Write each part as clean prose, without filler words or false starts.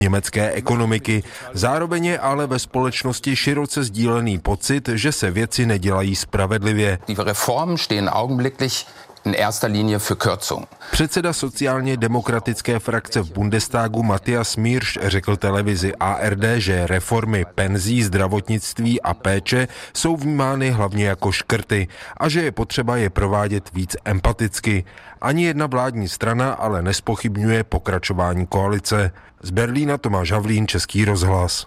německé ekonomiky. Zároveň je ale ve společnosti široce sdílený pocit, že se věci nedělají spravedlivě. Die Reformen stehen augenblicklich in erster Linie für Kürzung. Předseda sociálně demokratické frakce v Bundestagu Matthias Miersch řekl televizi ARD, že reformy penzí, zdravotnictví a péče jsou vnímány hlavně jako škrty a že je potřeba je provádět víc empaticky. Ani jedna vládní strana ale nespochybňuje pokračování koalice. Z Berlína Tomáš Havlín, Český rozhlas.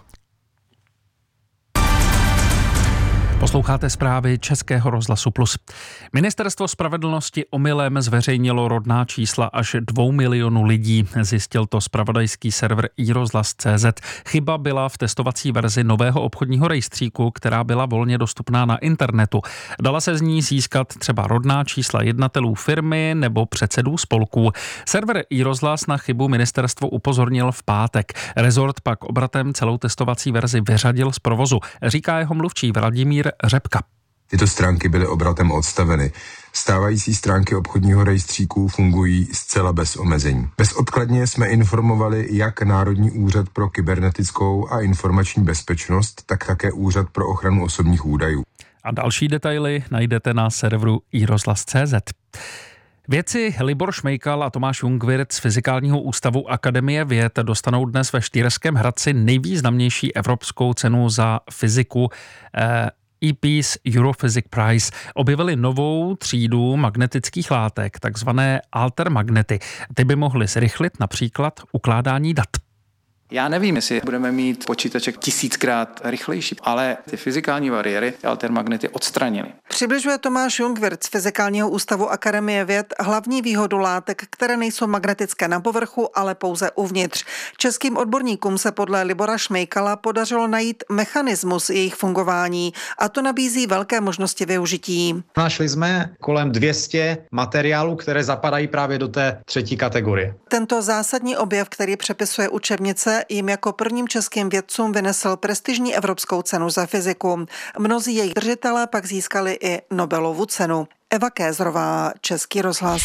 Posloucháte zprávy Českého rozhlasu Plus. Ministerstvo spravedlnosti omylem zveřejnilo rodná čísla až 2 milionů lidí. Zjistil to zpravodajský server iRozhlas.cz. Chyba byla v testovací verzi nového obchodního rejstříku, která byla volně dostupná na internetu. Dala se z ní získat třeba rodná čísla jednatelů firmy nebo předsedů spolků. Server iRozhlas na chybu ministerstvo upozornil v pátek. Rezort pak obratem celou testovací verzi vyřadil z provozu, říká jeho mluvčí Vladimír Řepka. Tyto stránky byly obratem odstaveny. Stávající stránky obchodního rejstříku fungují zcela bez omezení. Bezodkladně jsme informovali jak Národní úřad pro kybernetickou a informační bezpečnost, tak také Úřad pro ochranu osobních údajů. A další detaily najdete na serveru iRozhlas.cz. Vědci Libor Šmejkal a Tomáš Jungwirth z Fyzikálního ústavu Akademie věd dostanou dnes ve Štýrském Hradci nejvýznamnější evropskou cenu za fyziku EPS Europhysics Prize. Objevili novou třídu magnetických látek, takzvané altermagnety. Ty by mohly zrychlit například ukládání dat. Já nevím, jestli budeme mít počítaček 1000krát rychlejší, ale ty fyzikální bariéry altermagnety odstranily. Přibližuje Tomáš Jungwirth z Fyzikálního ústavu Akademie věd hlavní výhodu látek, které nejsou magnetické na povrchu, ale pouze uvnitř. Českým odborníkům se podle Libora Šmejkala podařilo najít mechanismus jejich fungování a to nabízí velké možnosti využití. Našli jsme kolem 200 materiálů, které zapadají právě do té třetí kategorie. Tento zásadní objev, který přepisuje učebnice, jim jako prvním českým vědcům vynesl prestižní evropskou cenu za fyziku. Mnozí jejich držitelé pak získali i Nobelovu cenu. Eva Kézrová, Český rozhlas.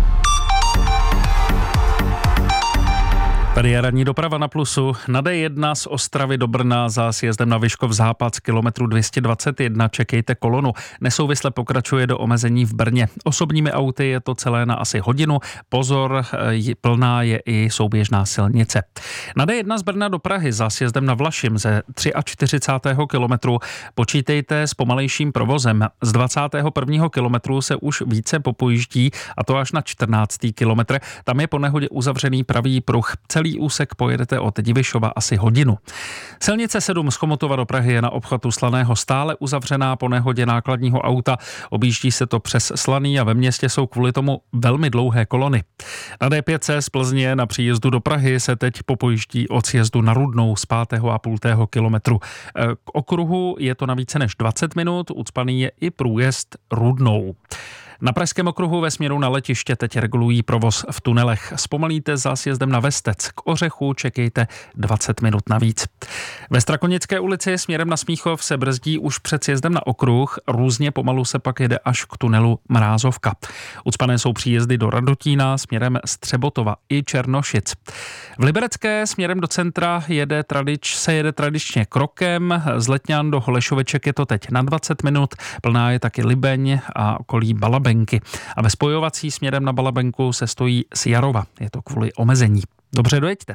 Tady je ranní doprava na Plusu. Na D1 z Ostravy do Brna za sjezdem na Vyškov západ z kilometru 221 čekejte kolonu. Nesouvisle pokračuje do omezení v Brně. Osobními auty je to celé na asi hodinu. Pozor, plná je i souběžná silnice. Na D1 z Brna do Prahy za sjezdem na Vlašim ze 43. kilometru počítejte s pomalejším provozem. Z 21. kilometru se už více popojíždí, a to až na 14. kilometr. Tam je po nehodě uzavřený pravý pruh. Celý úsek pojedete od Divišova asi hodinu. Silnice 7 z Chomutova do Prahy je na obchvatu Slaného stále uzavřená po nehodě nákladního auta. Objíždí se to přes Slaný a ve městě jsou kvůli tomu velmi dlouhé kolony. Na D5 z Plzně na příjezdu do Prahy se teď popojíždí od sjezdu na Rudnou z 5,5 kilometru. K okruhu je to na více než 20 minut, ucpaný je i průjezd Rudnou. Na Pražském okruhu ve směru na letiště teď regulují provoz v tunelech. Zpomalíte za sjezdem na Vestec. K Ořechu čekejte 20 minut navíc. Ve Strakonické ulici směrem na Smíchov se brzdí už před sjezdem na okruh. Různě pomalu se pak jede až k tunelu Mrázovka. Ucpané jsou příjezdy do Radotína směrem Střebotova i Černošic. V Liberecké směrem do centra se jede tradičně krokem. Z Letňan do Holešoveček je to teď na 20 minut. Plná je taky Libeň a okolí Balabenky. A ve spojovací směrem na Balabenku se stojí z Jarova. Je to kvůli omezení. Dobře, dojeďte.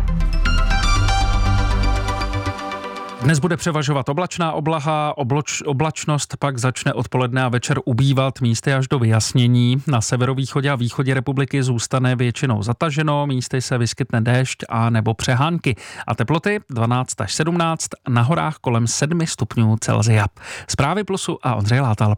Dnes bude převažovat oblačná oblaha, oblačnost pak začne odpoledne a večer ubývat místy až do vyjasnění. Na severovýchodě a východě republiky zůstane většinou zataženo, místy se vyskytne déšť a nebo přehánky. A teploty 12 až 17, na horách kolem 7 stupňů Celsia. Zprávy Plusu a Ondřej Látal.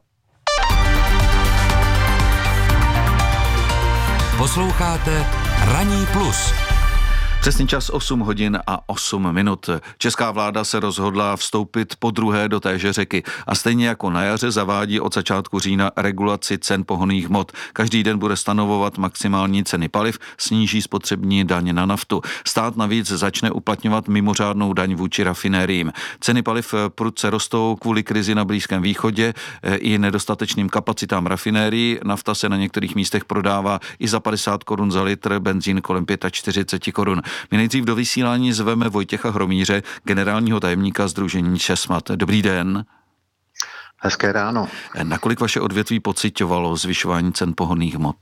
Posloucháte Ranní plus. Přesný čas 8 hodin a 8 minut. Česká vláda se rozhodla vstoupit podruhé do téže řeky a stejně jako na jaře zavádí od začátku října regulaci cen pohonných hmot. Každý den bude stanovovat maximální ceny paliv, sníží spotřební daň na naftu. Stát navíc začne uplatňovat mimořádnou daň vůči rafinériím. Ceny paliv prudce rostou kvůli krizi na Blízkém východě i nedostatečným kapacitám rafinérií. Nafta se na některých místech prodává i za 50 korun za litr, benzín kolem 45 korun. My nejdřív do vysílání zveme Vojtěcha Hromíře, generálního tajemníka sdružení ČESMAD. Dobrý den. Hezké ráno. Nakolik vaše odvětví pociťovalo zvyšování cen pohonných hmot?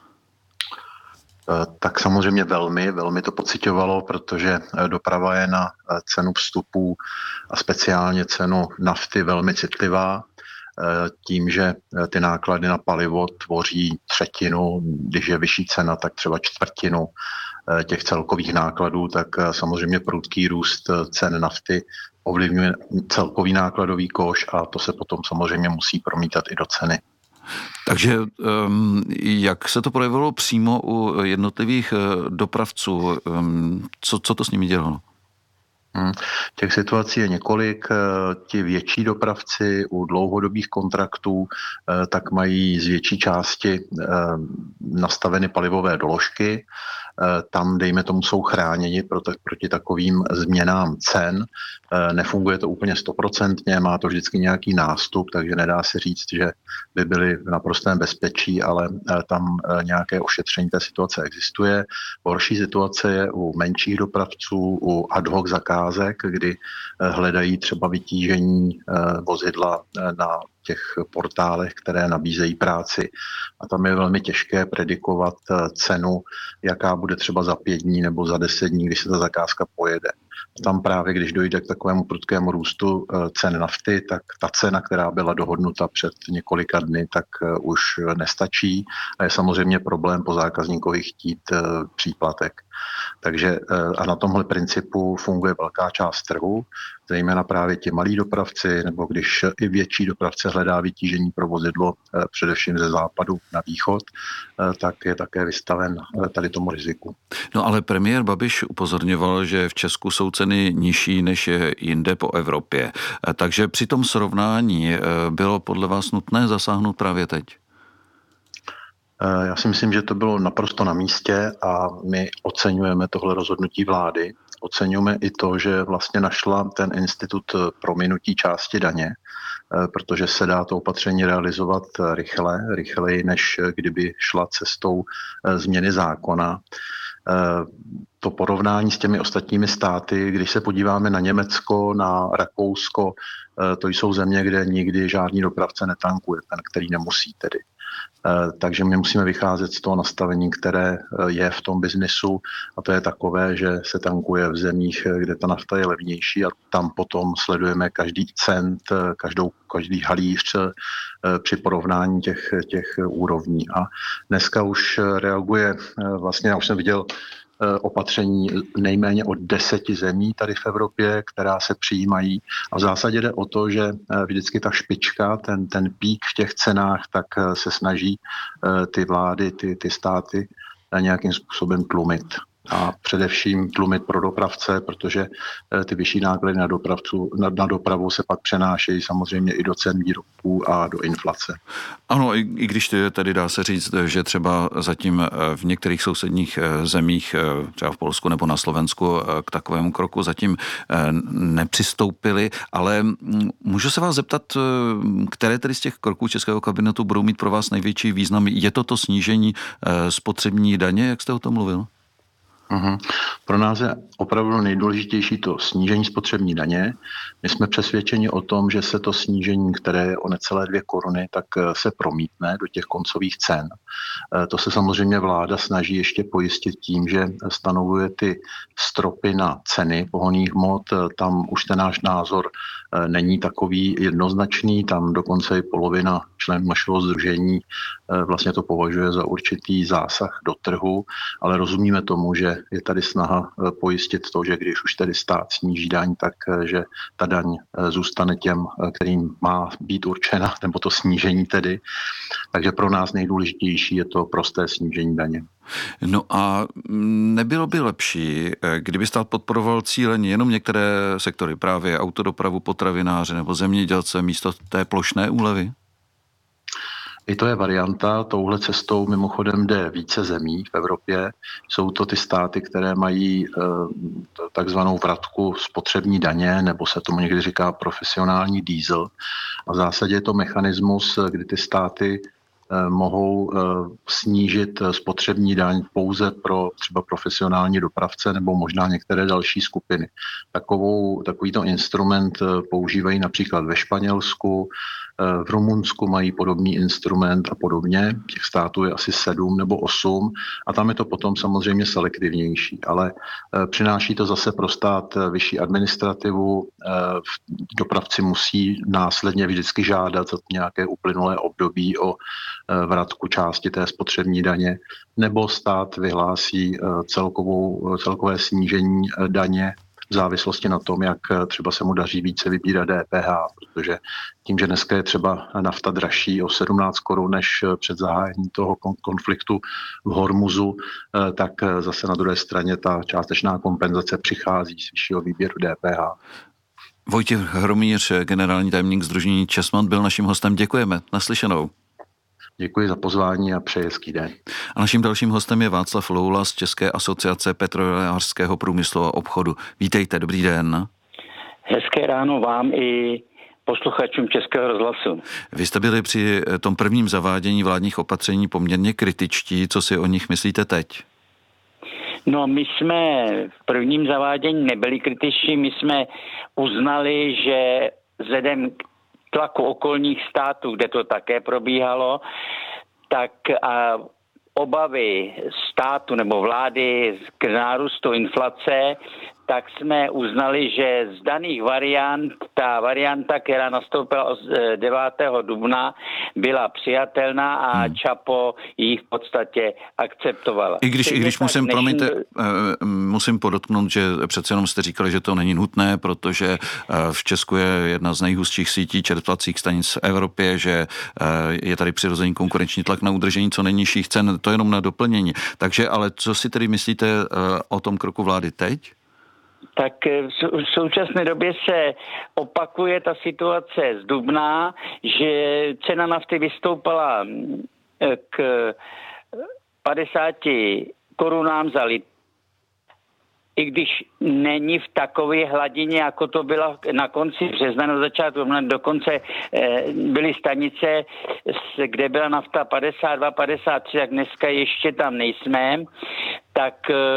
Tak samozřejmě velmi to pociťovalo, protože doprava je na cenu vstupů a speciálně cenu nafty velmi citlivá. Tím, že ty náklady na palivo tvoří třetinu, když je vyšší cena, tak třeba čtvrtinu těch celkových nákladů, tak samozřejmě prudký růst cen nafty ovlivňuje celkový nákladový koš a to se potom samozřejmě musí promítat i do ceny. Takže jak se to projevilo přímo u jednotlivých dopravců? Co to s nimi dělalo? Těch situací je několik. Ti větší dopravci u dlouhodobých kontraktů tak mají z větší části nastaveny palivové doložky. Tam, dejme tomu, jsou chráněni proti takovým změnám cen. Nefunguje to úplně 100%, má to vždycky nějaký nástup, takže nedá se říct, že by byli v naprostém bezpečí, ale tam nějaké ošetření té situace existuje. Horší situace je u menších dopravců, u ad hoc zakázek, kdy hledají třeba vytížení vozidla na těch portálech, které nabízejí práci. A tam je velmi těžké predikovat cenu, jaká bude třeba za 5 dní nebo za 10 dní, když se ta zakázka pojede. Tam právě, když dojde k takovému prudkému růstu cen nafty, tak ta cena, která byla dohodnuta před několika dny, tak už nestačí a je samozřejmě problém po zákazníkovi chtít příplatek. Takže a na tomhle principu funguje velká část trhu, zejména právě ti malí dopravci, nebo když i větší dopravce hledá vytížení pro vozidlo především ze západu na východ, tak je také vystaven tady tomu riziku. No ale premiér Babiš upozorňoval, že v Česku jsou ceny nižší než je jinde po Evropě. Takže při tom srovnání bylo podle vás nutné zasáhnout právě teď? Já si myslím, že to bylo naprosto na místě a my oceňujeme tohle rozhodnutí vlády. Oceňujeme i to, že vlastně našla ten institut prominutí části daně, protože se dá to opatření realizovat rychleji, než kdyby šla cestou změny zákona. To porovnání s těmi ostatními státy, když se podíváme na Německo, na Rakousko, to jsou země, kde nikdy žádný dopravce netankuje, ten, který nemusí tedy. Takže my musíme vycházet z toho nastavení, které je v tom biznisu a to je takové, že se tankuje v zemích, kde ta nafta je levnější a tam potom sledujeme každý cent, každý halíř při porovnání těch úrovní. A dneska už reaguje, vlastně já už jsem viděl opatření nejméně od 10 zemí tady v Evropě, která se přijímají. A v zásadě jde o to, že vždycky ta špička, ten pík v těch cenách, tak se snaží ty vlády, ty státy nějakým způsobem tlumit. A především tlumit pro dopravce, protože ty vyšší náklady na dopravu se pak přenášejí samozřejmě i do cen výrobků a do inflace. Ano, i když tedy dá se říct, že třeba zatím v některých sousedních zemích, třeba v Polsku nebo na Slovensku, k takovému kroku zatím nepřistoupili, ale můžu se vás zeptat, které tedy z těch kroků Českého kabinetu budou mít pro vás největší význam? Je to snížení spotřební daně, jak jste o tom mluvil? Pro nás je opravdu nejdůležitější to snížení spotřební daně. My jsme přesvědčeni o tom, že se to snížení, které je o necelé 2 koruny, tak se promítne do těch koncových cen. To se samozřejmě vláda snaží ještě pojistit tím, že stanovuje ty stropy na ceny pohonných hmot. Tam už ten náš názor není takový jednoznačný, tam dokonce i polovina členů našeho sdružení vlastně to považuje za určitý zásah do trhu, ale rozumíme tomu, že je tady snaha pojistit to, že když už tedy stát sníží daň, tak že ta daň zůstane těm, kterým má být určena, nebo to snížení tedy. Takže pro nás nejdůležitější je to prosté snížení daně. No a nebylo by lepší, kdyby stát podporoval cíleně jenom některé sektory, právě autodopravu, potravináře nebo zemědělce místo té plošné úlevy? I to je varianta, touhle cestou mimochodem jde více zemí v Evropě. Jsou to ty státy, které mají takzvanou vratku spotřební daně, nebo se tomu někdy říká profesionální diesel. A v zásadě je to mechanismus, kdy ty státy mohou snížit spotřební daň pouze pro třeba profesionální dopravce nebo možná některé další skupiny. Takovýto instrument používají například ve Španělsku, v Rumunsku mají podobný instrument a podobně. Těch států je asi 7 nebo 8 a tam je to potom samozřejmě selektivnější, ale přináší to zase pro stát vyšší administrativu. Dopravci musí následně vždycky žádat za nějaké uplynulé období o vratku části té spotřební daně, nebo stát vyhlásí celkové snížení daně v závislosti na tom, jak třeba se mu daří více vybírat DPH, protože tím, že dneska je třeba nafta dražší o 17 korun než před zahájením toho konfliktu v Hormuzu, tak zase na druhé straně ta částečná kompenzace přichází z vyššího výběru DPH. Vojtěch Hromýř, generální tajemník sdružení ČESMOD, byl naším hostem. Děkujeme. Naslyšenou. Děkuji za pozvání a přeji hezký den. A naším dalším hostem je Václav Loula z České asociace petrolejářského průmyslu a obchodu. Vítejte, dobrý den. Hezké ráno vám i posluchačům Českého rozhlasu. Vy jste byli při tom prvním zavádění vládních opatření poměrně kritičtí. Co si o nich myslíte teď? No, my jsme v prvním zavádění nebyli kritičtí, my jsme uznali, že vzhledem k tlaku okolních států, kde to také probíhalo, tak a obavy státu nebo vlády k nárůstu inflace, tak jsme uznali, že z daných variant, ta varianta, která nastoupila od 9. dubna, byla přijatelná a ČAPO ji v podstatě akceptovala. I když musím podotknout, že přece jenom jste říkali, že to není nutné, protože v Česku je jedna z nejhustších sítí čerpacích stanic v Evropě, že je tady přirozený konkurenční tlak na udržení co nejnižších cen, to jenom na doplnění. Takže ale co si tedy myslíte o tom kroku vlády teď? Tak v současné době se opakuje ta situace z dubna, že cena nafty vystoupala k 50 korunám za litr. I když není v takové hladině, jako to bylo na konci března, na začátku, dokonce byly stanice, kde byla nafta 52, 53, tak dneska ještě tam nejsme, tak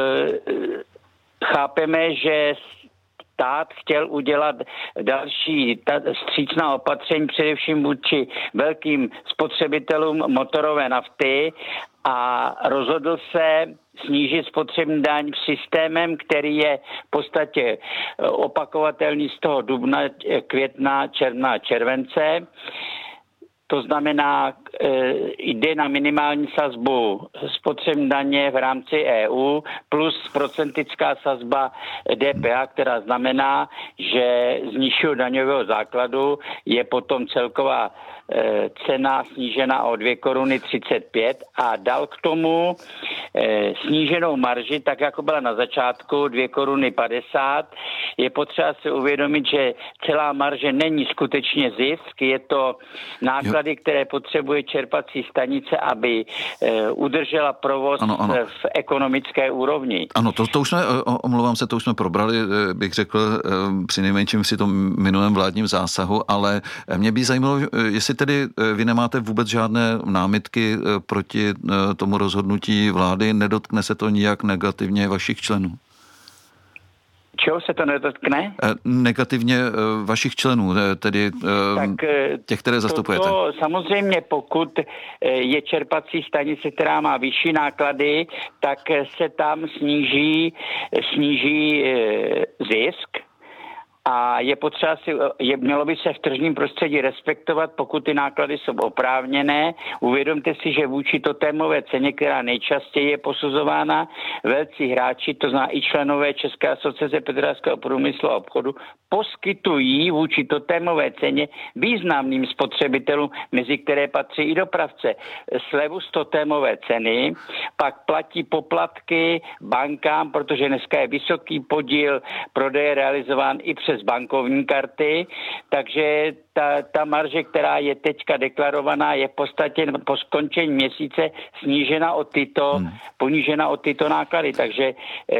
chápeme, že stát chtěl udělat další vstřícná opatření, především vůči velkým spotřebitelům motorové nafty a rozhodl se snížit spotřební daň systémem, který je v podstatě opakovatelný z toho dubna, května, června, července. To znamená, jde na minimální sazbu spotřební daně v rámci EU plus procentická sazba DPH, která znamená, že z nižšího daňového základu je potom celková cena snížena o 2 koruny 35 a dal k tomu sníženou marži, tak jako byla na začátku, 2 koruny 50. Je potřeba si uvědomit, že celá marže není skutečně zisk, je to náklady, které potřebuje čerpací stanice, aby udržela provoz v ekonomické úrovni. Ano, to už jsme, omlouvám se, to už jsme probrali, bych řekl, při nejmenším si tom minulém vládním zásahu, ale mě by zajímalo, jestli tedy vy nemáte vůbec žádné námitky proti tomu rozhodnutí vlády, nedotkne se to nijak negativně vašich členů? Čeho se to nedotkne? Negativně vašich členů, tedy těch, které zastupujete. To samozřejmě, pokud je čerpací stanice, která má vyšší náklady, tak se tam sníží zisk. A je potřeba mělo by se v tržním prostředí respektovat, pokud ty náklady jsou oprávněné. Uvědomte si, že vůči totémové ceně, která nejčastěji je posuzována, velcí hráči, to znamená i členové České asociace petrolejářského průmyslu a obchodu, poskytují vůči totémové ceně významným spotřebitelům, mezi které patří i dopravce, slevu z totémové ceny, pak platí poplatky bankám, protože dneska je vysoký podíl prodeje realizován i přes bankovní karty, takže ta marže, která je teďka deklarovaná, je v podstatě po skončení měsíce ponížena o tyto náklady, takže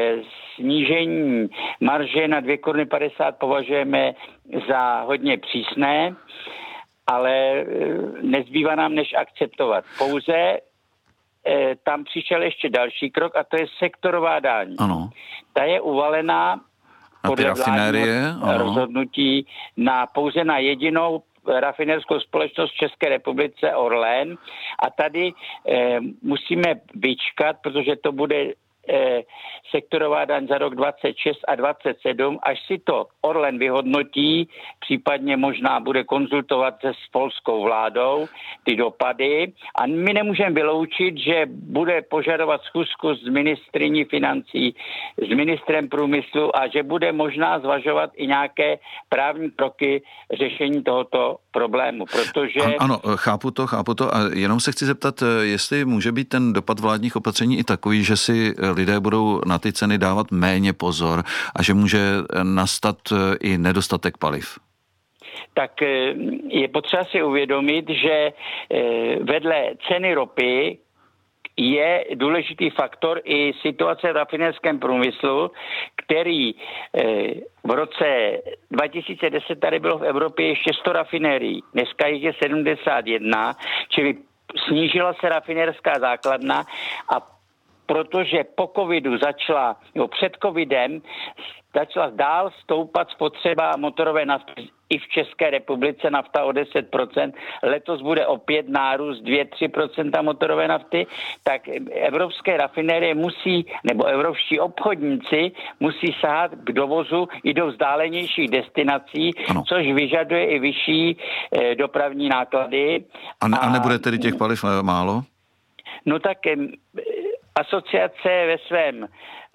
snížení marže na 2 koruny 50 považujeme za hodně přísné ale nezbývá nám než akceptovat. Pouze tam přišel ještě další krok a to je sektorová daň. Ano. Ta je uvalená podle vládního rozhodnutí pouze na jedinou rafinérskou společnost v České republice Orlen a tady musíme vyčkat, protože to bude sektorová daň za rok 26 a 27, až si to Orlen vyhodnotí, případně možná bude konzultovat se s polskou vládou ty dopady a my nemůžeme vyloučit, že bude požadovat schůzku s ministryní financí, s ministrem průmyslu a že bude možná zvažovat i nějaké právní kroky řešení tohoto problému, protože... Ano, chápu to a jenom se chci zeptat, jestli může být ten dopad vládních opatření i takový, že si lidé budou na ty ceny dávat méně pozor a že může nastat i nedostatek paliv. Tak je potřeba si uvědomit, že vedle ceny ropy je důležitý faktor i situace v rafinérském průmyslu, který v roce 2010 tady bylo v Evropě ještě 100 rafinérií. Dneska jich je 71, čili snížila se rafinérská základna a protože po covidu před covidem začala dál stoupat spotřeba motorové nafty i v České republice, nafta o 10%. Letos bude opět nárůst 2-3% motorové nafty, tak evropské rafinérie nebo evropští obchodníci musí sahat k dovozu i do vzdálenějších destinací, což vyžaduje i vyšší dopravní náklady. A nebude tedy těch paliv málo? No tak asociace ve svém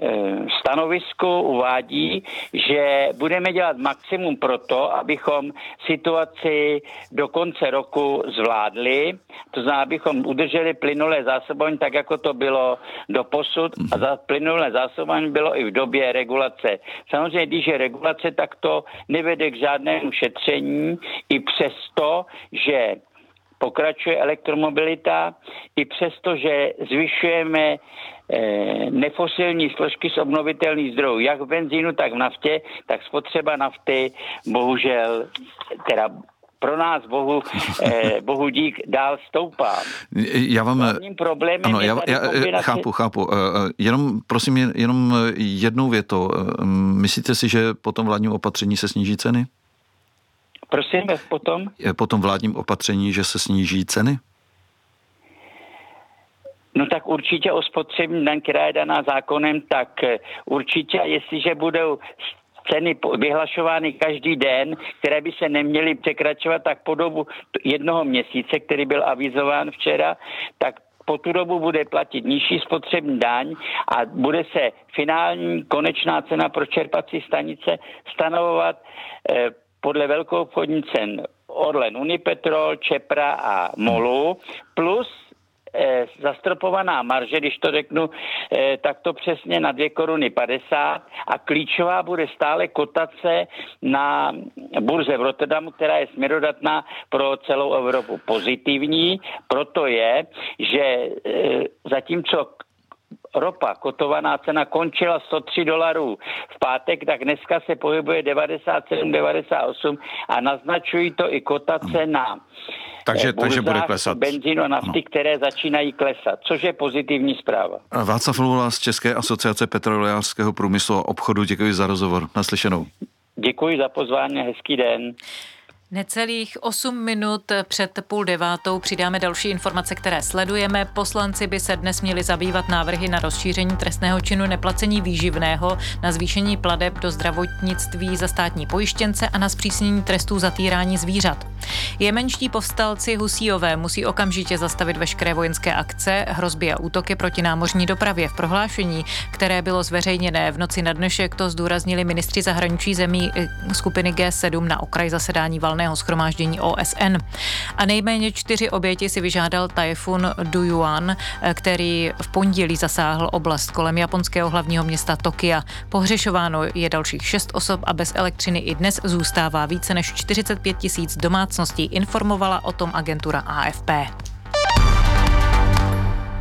stanovisku uvádí, že budeme dělat maximum pro to, abychom situaci do konce roku zvládli. To znamená, abychom udrželi plynulé zásobování tak, jako to bylo doposud a za plynulé zásobování bylo i v době regulace. Samozřejmě, když je regulace, tak to nevede k žádnému šetření i přesto, že pokračuje elektromobilita, i přesto, že zvyšujeme nefosilní složky z obnovitelných zdrojů, jak v benzínu, tak v naftě, tak spotřeba nafty bohužel, teda pro nás bohu dík dál stoupá. Já vám... Hlavním problémem je já chápu. Jenom, prosím, jenom jednou větou. Myslíte si, že po tom vládním opatření se sníží ceny? Prosím, potom? Po tom vládním opatření, že se sníží ceny? No tak určitě o spotřební daň, která je daná zákonem, tak určitě, jestliže budou ceny vyhlašovány každý den, které by se neměly překračovat, tak po dobu jednoho měsíce, který byl avizován včera, tak po tu dobu bude platit nižší spotřební daň a bude se finální konečná cena pro čerpací stanice stanovovat podle velkoobchodní cen Orlen Unipetrol, Čepra a Molu plus zastropovaná marže, když to řeknu takto přesně, na 2,50 koruny a klíčová bude stále kotace na burze v Rotterdamu, která je směrodatná pro celou Evropu. Pozitivní proto je, že zatímco ropa, kotovaná cena, končila $103 v pátek, tak dneska se pohybuje 97, 98 a naznačují to i kotace na takže bude klesat. Benzínu a nafty, které začínají klesat, což je pozitivní zpráva. Václav Lula z České asociace petrolejářského průmyslu a obchodu, děkuji za rozhovor. Naslyšenou. Děkuji za pozvání, hezký den. Necelých 8 minut před 8:30 přidáme další informace, které sledujeme. Poslanci by se dnes měli zabývat návrhy na rozšíření trestného činu neplacení výživného, na zvýšení plateb do zdravotnictví za státní pojištěnce a na zpřísnění trestů za týrání zvířat. Jemenští povstalci Husíové musí okamžitě zastavit veškeré vojenské akce, hrozby a útoky proti námořní dopravě. V prohlášení, které bylo zveřejněné v noci na dnešek, to zdůraznili ministři zahraničí zemí skupiny G7 na okraji zasedání valného shromáždění OSN. A nejméně 4 oběti si vyžádal tajfun Dujuan, který v pondělí zasáhl oblast kolem japonského hlavního města Tokia. Pohřešováno je dalších 6 osob a bez elektřiny i dnes zůstává více než 45 000 domácností, informovala o tom agentura AFP.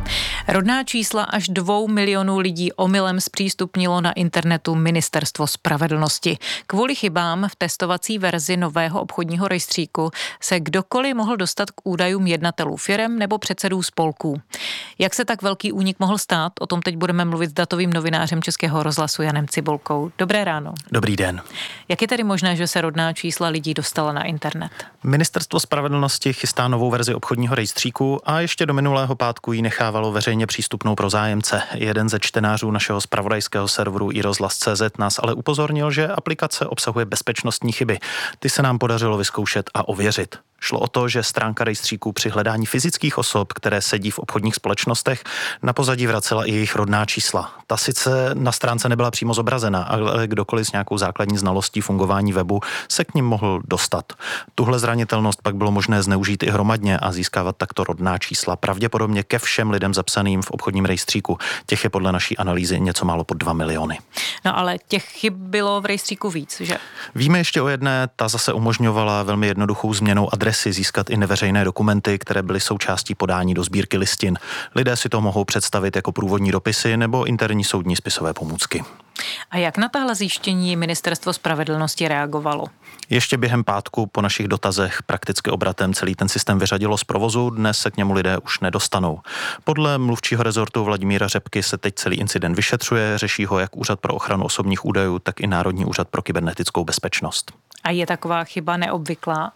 Rodná čísla až 2 milionů lidí omylem zpřístupnilo na internetu Ministerstvo spravedlnosti. Kvůli chybám v testovací verzi nového obchodního rejstříku se kdokoliv mohl dostat k údajům jednatelů firem nebo předsedů spolků. Jak se tak velký únik mohl stát? O tom teď budeme mluvit s datovým novinářem Českého rozhlasu Janem Cibulkou. Dobré ráno. Dobrý den. Jak je tedy možné, že se rodná čísla lidí dostala na internet? Ministerstvo spravedlnosti chystá novou verzi obchodního rejstříku a ještě do minulého pátku ji nechávalo veřejně přístupnou pro zájemce. Jeden ze čtenářů našeho zpravodajského serveru iRozhlas.cz nás ale upozornil, že aplikace obsahuje bezpečnostní chyby. Ty se nám podařilo vyzkoušet a ověřit. Šlo o to, že stránka rejstříku při hledání fyzických osob, které sedí v obchodních společnostech, na pozadí vracela i jejich rodná čísla. Ta sice na stránce nebyla přímo zobrazena, ale kdokoliv s nějakou základní znalostí fungování webu se k nim mohl dostat. Tuhle zranitelnost pak bylo možné zneužít i hromadně a získávat takto rodná čísla pravděpodobně ke všem lidem zapsaným v obchodním rejstříku. Těch je podle naší analýzy něco málo pod 2 miliony. No ale těch chyb bylo v rejstříku víc, že? Víme ještě o jedné, ta zase umožňovala velmi jednoduchou změnou adresy získat i neveřejné dokumenty, které byly součástí podání do sbírky listin. Lidé si to mohou představit jako průvodní dopisy nebo interní soudní spisové pomůcky. A jak na tahle zjištění Ministerstvo spravedlnosti reagovalo? Ještě během pátku po našich dotazech prakticky obratem celý ten systém vyřadilo z provozu, dnes se k němu lidé už nedostanou. Podle mluvčího rezortu Vladimíra Řepky se teď celý incident vyšetřuje, řeší ho jak Úřad pro ochranu osobních údajů, tak i Národní úřad pro kybernetickou bezpečnost. A je taková chyba neobvyklá?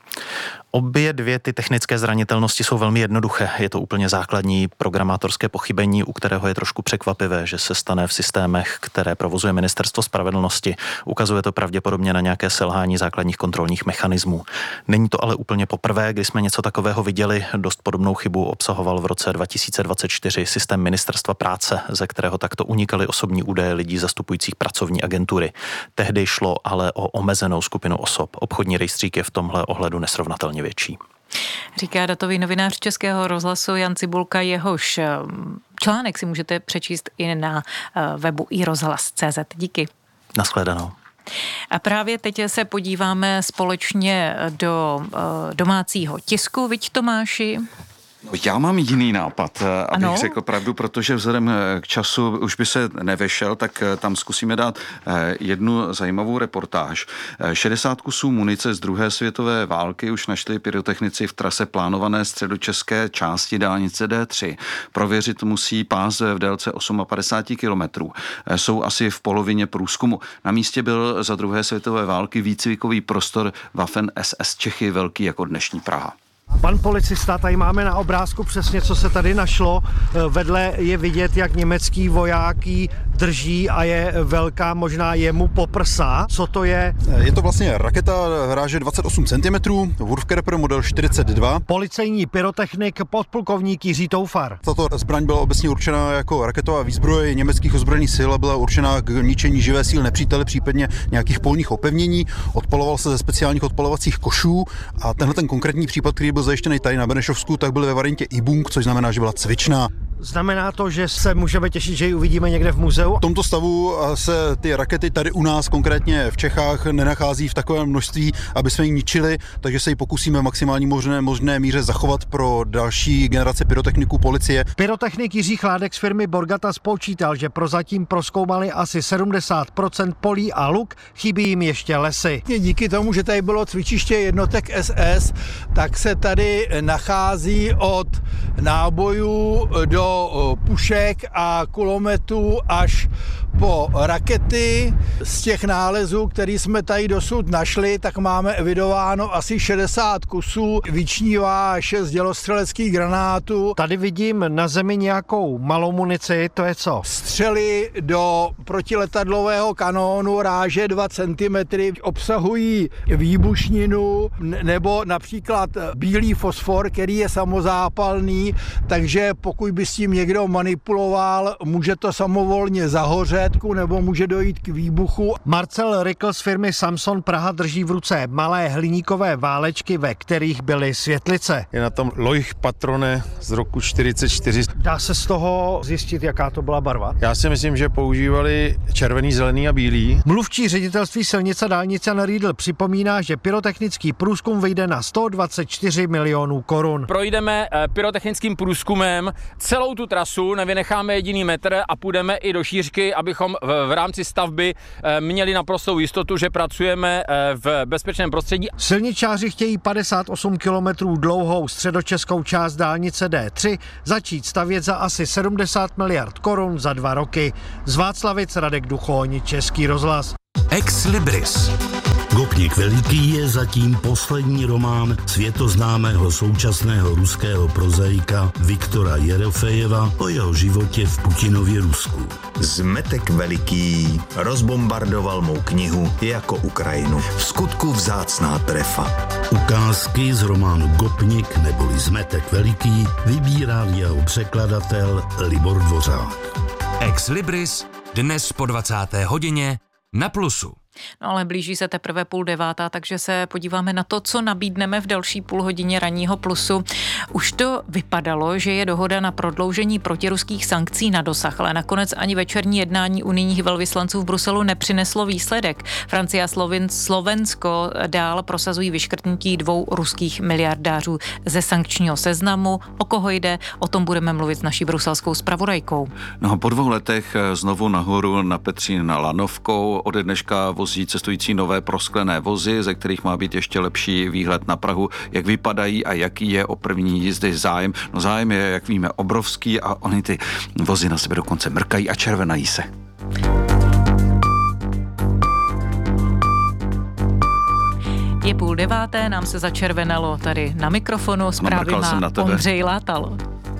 Obě dvě ty technické zranitelnosti jsou velmi jednoduché. Je to úplně základní programátorské pochybení, u kterého je trošku překvapivé, že se stane v systémech, které provozuje Ministerstvo spravedlnosti. Ukazuje to pravděpodobně na nějaké selhání základních kontrolních mechanismů. Není to ale úplně poprvé, kdy jsme něco takového viděli. Dost podobnou chybu obsahoval v roce 2024 systém Ministerstva práce, ze kterého takto unikaly osobní údaje lidí zastupujících pracovní agentury. Tehdy šlo ale o omezenou skupinu osob. Obchodní rejstřík je v tomhle ohledu nesrovnatelně větší. Říká datový novinář Českého rozhlasu Jan Cibulka, jehož článek si můžete přečíst i na webu iRozhlas.cz. Díky. Nashledanou. A právě teď se podíváme společně do domácího tisku. Viď, Tomáši? Já mám jiný nápad, abych ano? řekl pravdu, protože vzhledem k času už by se nevešel, tak tam zkusíme dát jednu zajímavou reportáž. 60 kusů munice z druhé světové války už našli pyrotechnici v trase plánované středočeské části dálnice D3. Prověřit musí pás v délce 58 kilometrů. Jsou asi v polovině průzkumu. Na místě byl za druhé světové války výcvikový prostor Waffen SS Čechy velký jako dnešní Praha. Pan policista, tady máme na obrázku přesně, co se tady našlo. Vedle je vidět, jak německý voják ji drží a je velká, možná jemu po prsa. Co to je? Je to vlastně raketa ráže 28 cm, Wurfkerper model 42. Policejní pyrotechnik podplukovník Jiří Toufar. Tato zbraň byla obecně určena jako raketová výzbroj německých ozbrojených sil a byla určena k ničení živé síly nepřítele, případně nějakých polních opevnění. Odpaloval se ze speciálních odpalovacích košů a tenhle ten konkrétní případ, který byl zajištěný tady na Benešovsku, tak byl ve variantě IBUNG, což znamená, že byla cvičná. Znamená to, že se můžeme těšit, že ji uvidíme někde v muzeu? V tomto stavu se ty rakety tady u nás, konkrétně v Čechách, nenachází v takovém množství, aby jsme ji ničili, takže se ji pokusíme v maximální možné míře zachovat pro další generace pyrotechniků policie. Pyrotechnik Jiří Chládek z firmy Borgata spočítal, že prozatím prozkoumali asi 70% polí a luk, chybí jim ještě lesy. Díky tomu, že tady bylo cvičiště jednotek SS, tak se tady nachází od nábojů do pušek a kulometů až po rakety. Z těch nálezů, který jsme tady dosud našli, tak máme evidováno asi 60 kusů, vyčnívá 6 dělostřeleckých granátů. Tady vidím na zemi nějakou malou munici, to je co? Střely do protiletadlového kanónu ráže 2 cm obsahují výbušninu nebo například bílý fosfor, který je samozápalný, takže pokud by s tím někdo manipuloval, může to samovolně zahořet. rozlétku nebo může dojít k výbuchu. Marcel Rykl z firmy Samson Praha drží v ruce malé hliníkové válečky, ve kterých byly světlice. Je na tom Leuch Patrone z roku 44. Dá se z toho zjistit, jaká to byla barva? Já si myslím, že používali červený, zelený a bílý. Mluvčí ředitelství silnice dálnice Jan Riedl připomíná, že pyrotechnický průzkum vyjde na 124 milionů korun. Projdeme pyrotechnickým průzkumem celou tu trasu, nevynecháme jediný metr a půjdeme i do šířky, abychom v rámci stavby měli naprostou jistotu, že pracujeme v bezpečném prostředí. Silničáři chtějí 58 kilometrů dlouhou středočeskou část dálnice D3 začít stavět za asi 70 miliard korun za 2 roky. Z Václavic Radek Duchoň, Český rozhlas. Ex Libris. Gopnik Veliký je zatím poslední román světoznámého současného ruského prozaika Viktora Jerofejeva o jeho životě v Putinově Rusku. Zmetek Veliký rozbombardoval mou knihu jako Ukrajinu. V skutku vzácná trefa. Ukázky z románu Gopnik neboli Zmetek Veliký vybírá jeho překladatel Libor Dvořák. Ex Libris dnes po 20. hodině na Plusu. No ale blíží se teprve 8:30, takže se podíváme na to, co nabídneme v další půlhodině ranního Plusu. Už to vypadalo, že je dohoda na prodloužení protiruských sankcí na dosah, ale nakonec ani večerní jednání unijních velvyslanců v Bruselu nepřineslo výsledek. Francie a Slovensko dál prosazují vyškrtnutí 2 ruských miliardářů ze sankčního seznamu. O koho jde? O tom budeme mluvit s naší bruselskou zpravodajkou. No, po 2 letech znovu nahoru na Petřín na Lanovkou. Ode dneška vozí cestující nové prosklené vozy, ze kterých má být ještě lepší výhled na Prahu. Jak vypadají a jaký je o první jízdy zájem? No zájem je, jak víme, obrovský a oni ty vozy na sebe dokonce mrkají a červenají se. Je 8:30, nám se začervenalo tady na mikrofonu, zprávy má Ondřej Látal.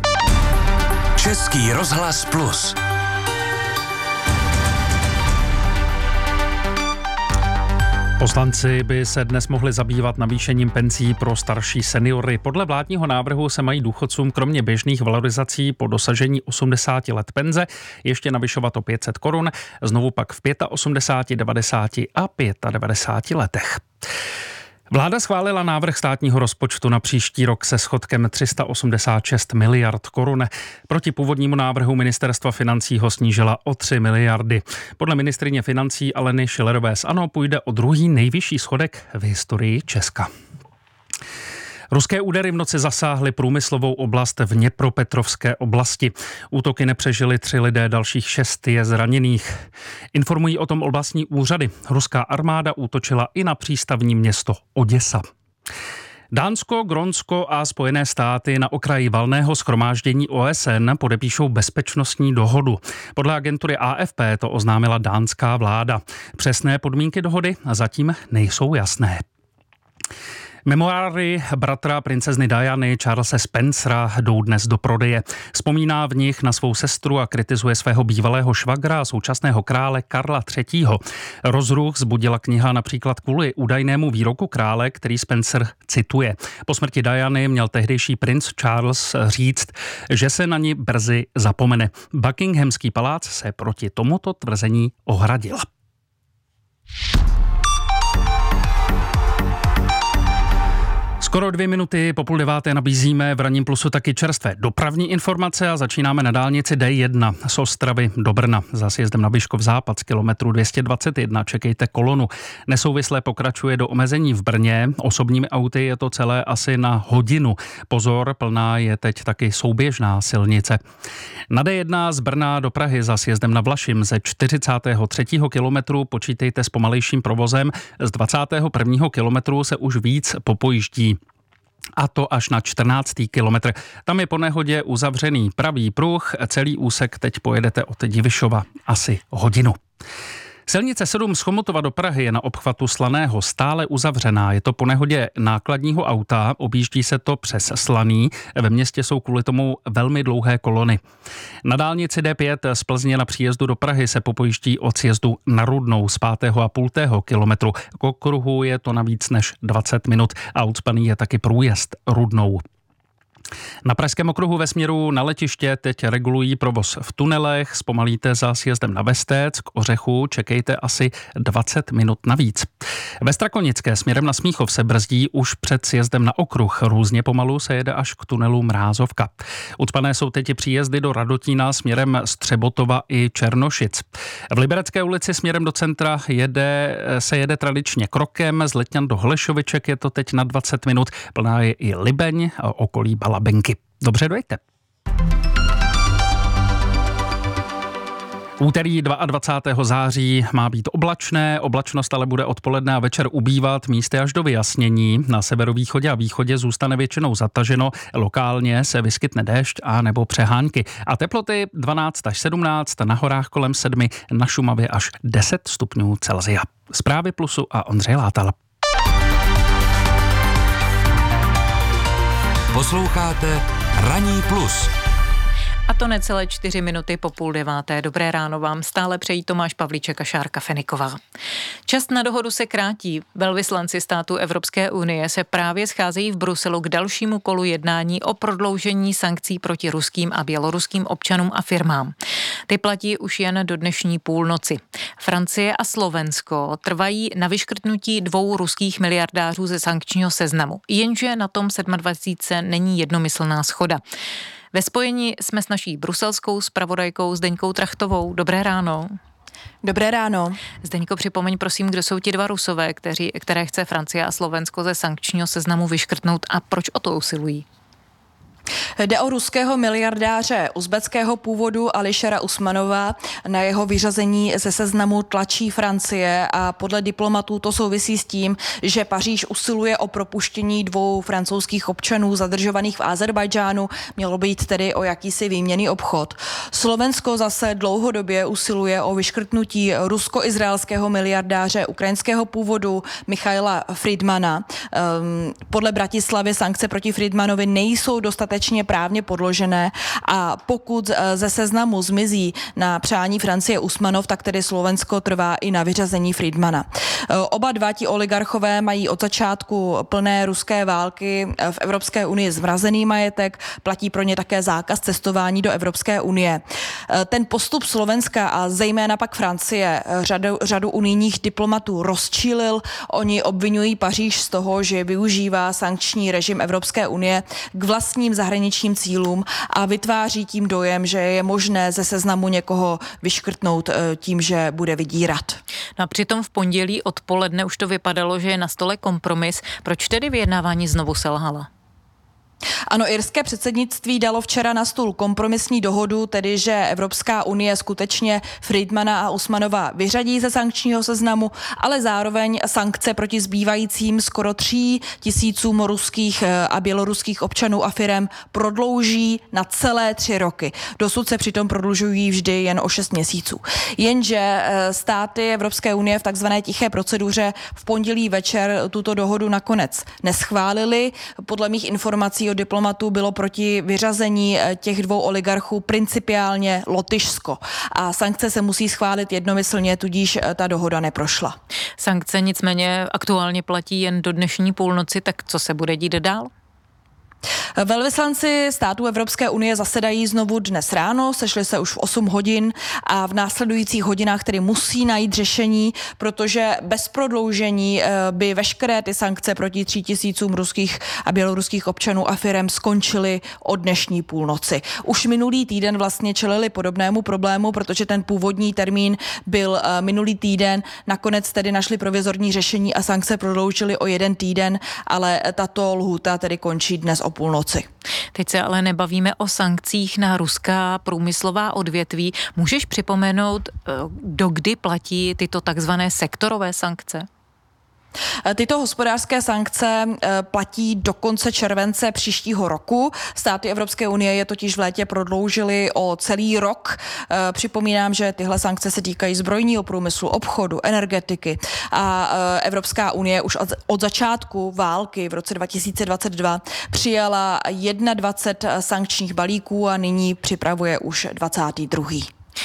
Český rozhlas Plus. Poslanci by se dnes mohli zabývat navýšením penzí pro starší seniory. Podle vládního návrhu se mají důchodcům kromě běžných valorizací po dosažení 80 let penze ještě navyšovat o 500 korun, znovu pak v 85, 90 a 95 letech. Vláda schválila návrh státního rozpočtu na příští rok se schodkem 386 miliard korun. Proti původnímu návrhu ministerstva financí ho snížila o 3 miliardy. Podle ministryně financí Aleny Schillerové z ANO půjde o druhý nejvyšší schodek v historii Česka. Ruské údery v noci zasáhly průmyslovou oblast v Dněpropetrovské oblasti. Útoky nepřežili 3 lidé, dalších 6 je zraněných. Informují o tom oblastní úřady. Ruská armáda útočila i na přístavní město Oděsa. Dánsko, Grónsko a Spojené státy na okraji valného shromáždění OSN podepíšou bezpečnostní dohodu. Podle agentury AFP to oznámila dánská vláda. Přesné podmínky dohody zatím nejsou jasné. Memoáry bratra princezny Diany Charlese Spencera jdou dnes do prodeje. Vzpomíná v nich na svou sestru a kritizuje svého bývalého švagra a současného krále Karla III. Rozruch vzbudila kniha například kvůli údajnému výroku krále, který Spencer cituje. Po smrti Diany měl tehdejší princ Charles říct, že se na ní brzy zapomene. Buckinghamský palác se proti tomuto tvrzení ohradil. Skoro 2 minuty po 8:30 nabízíme v Ranním Plusu taky čerstvé dopravní informace a začínáme na dálnici D1 z Ostravy do Brna. Za sjezdem na Vyškov západ z kilometru 221 čekejte kolonu. Nesouvisle pokračuje do omezení v Brně. Osobními auty je to celé asi na hodinu. Pozor, plná je teď taky souběžná silnice. Na D1 z Brna do Prahy za sjezdem na Vlašim ze 43. kilometru počítejte s pomalejším provozem. Z 21. kilometru se už víc popojíždí. A to až na 14. kilometr. Tam je po nehodě uzavřený pravý pruh. Celý úsek teď pojedete od Divišova asi hodinu. Silnice 7 z Chomutova do Prahy je na obchvatu Slaného stále uzavřená. Je to po nehodě nákladního auta, objíždí se to přes Slaný. Ve městě jsou kvůli tomu velmi dlouhé kolony. Na dálnici D5 z Plzně na příjezdu do Prahy se popojíždí od sjezdu na Rudnou z 5,5 kilometru. K okruhu je to na víc než 20 minut a ucpaný je taky průjezd Rudnou. Na Pražském okruhu ve směru na letiště teď regulují provoz v tunelech, zpomalíte za sjezdem na Vestec, k Ořechu čekejte asi 20 minut navíc. Ve Strakonické směrem na Smíchov se brzdí už před sjezdem na okruh, různě pomalu se jede až k tunelu Mrázovka. Ucpané jsou teď i příjezdy do Radotína směrem Střebotova i Černošic. V Liberecké ulici směrem do centra se jede tradičně krokem, z Letňan do Holešoviček je to teď na 20 minut, plná je i Libeň a okolí Balabenky. Dobře, dojďte. Úterý 22. září má být oblačné, oblačnost ale bude odpoledne a večer ubývat, místy až do vyjasnění. Na severovýchodě a východě zůstane většinou zataženo, lokálně se vyskytne déšť a nebo přehánky. A teploty 12 až 17, na horách kolem 7, na Šumavě až 10 stupňů Celsia. Zprávy Plusu a Ondřej Látal. Posloucháte Ranní plus. A to necelé 4 minuty po 8:30. Dobré ráno vám stále přejí Tomáš Pavlíček a Šárka Feniková. Čas na dohodu se krátí. Velvyslanci států Evropské unie se právě scházejí v Bruselu k dalšímu kolu jednání o prodloužení sankcí proti ruským a běloruským občanům a firmám. Ty platí už jen do dnešní půlnoci. Francie a Slovensko trvají na vyškrtnutí 2 ruských miliardářů ze sankčního seznamu. Jenže na tom 27 není jednomyslná shoda. Ve spojení jsme s naší bruselskou zpravodajkou Zdeňkou Trachtovou. Dobré ráno. Dobré ráno. Zdeňko, připomeň prosím, kdo jsou ti 2 Rusové, které chce Francie a Slovensko ze sankčního seznamu vyškrtnout a proč o to usilují? Jde o ruského miliardáře uzbeckého původu Ališera Usmanova. Na jeho vyřazení ze seznamu tlačí Francie a podle diplomatů to souvisí s tím, že Paříž usiluje o propuštění 2 francouzských občanů zadržovaných v Azerbajdžánu. Mělo být tedy o jakýsi výměnný obchod. Slovensko zase dlouhodobě usiluje o vyškrtnutí rusko-izraelského miliardáře ukrajinského původu Michaila Friedmana. Podle Bratislavy sankce proti Friedmanovi nejsou dostatečně právně podložené a pokud ze seznamu zmizí na přání Francie Usmanov, tak tedy Slovensko trvá i na vyřazení Friedmana. Oba 2 ti oligarchové mají od začátku plné ruské války v Evropské unii zmrazený majetek, platí pro ně také zákaz cestování do Evropské unie. Ten postup Slovenska a zejména pak Francie řadu unijních diplomatů rozčílil. Oni obvinují Paříž z toho, že využívá sankční režim Evropské unie k vlastním zahraničním cílům a vytváří tím dojem, že je možné ze seznamu někoho vyškrtnout tím, že bude vydírat. No a přitom v pondělí odpoledne už to vypadalo, že je na stole kompromis. Proč tedy vyjednávání znovu selhala? Ano, irské předsednictví dalo včera na stůl kompromisní dohodu, tedy že Evropská unie skutečně Friedmana a Usmanova vyřadí ze sankčního seznamu, ale zároveň sankce proti zbývajícím skoro 3 000 ruských a běloruských občanů a firem prodlouží na celé 3 roky. Dosud se přitom prodlužují vždy jen o 6 měsíců. Jenže státy Evropské unie v takzvané tiché proceduře v pondělí večer tuto dohodu nakonec neschválili. Podle mých informací od diplomatů bylo proti vyřazení těch 2 oligarchů principiálně Lotyšsko. A sankce se musí schválit jednomyslně, tudíž ta dohoda neprošla. Sankce nicméně aktuálně platí jen do dnešní půlnoci, tak co se bude dít dál? Velvyslanci států Evropské unie zasedají znovu dnes ráno, sešli se už v 8 hodin a v následujících hodinách tedy musí najít řešení, protože bez prodloužení by veškeré ty sankce proti 3 000 ruských a běloruských občanů a firem skončily od dnešní půlnoci. Už minulý týden vlastně čelili podobnému problému, protože ten původní termín byl minulý týden, nakonec tedy našli provizorní řešení a sankce prodloužili o 1 týden, ale tato lhůta tedy končí dnes o půlnoci. Teď se ale nebavíme o sankcích na ruská průmyslová odvětví. Můžeš připomenout, dokdy platí tyto takzvané sektorové sankce? Tyto hospodářské sankce platí do konce července příštího roku. Státy Evropské unie je totiž v létě prodloužily o celý rok. Připomínám, že tyhle sankce se týkají zbrojního průmyslu, obchodu, energetiky a Evropská unie už od začátku války v roce 2022 přijala 21 sankčních balíků a nyní připravuje už 22.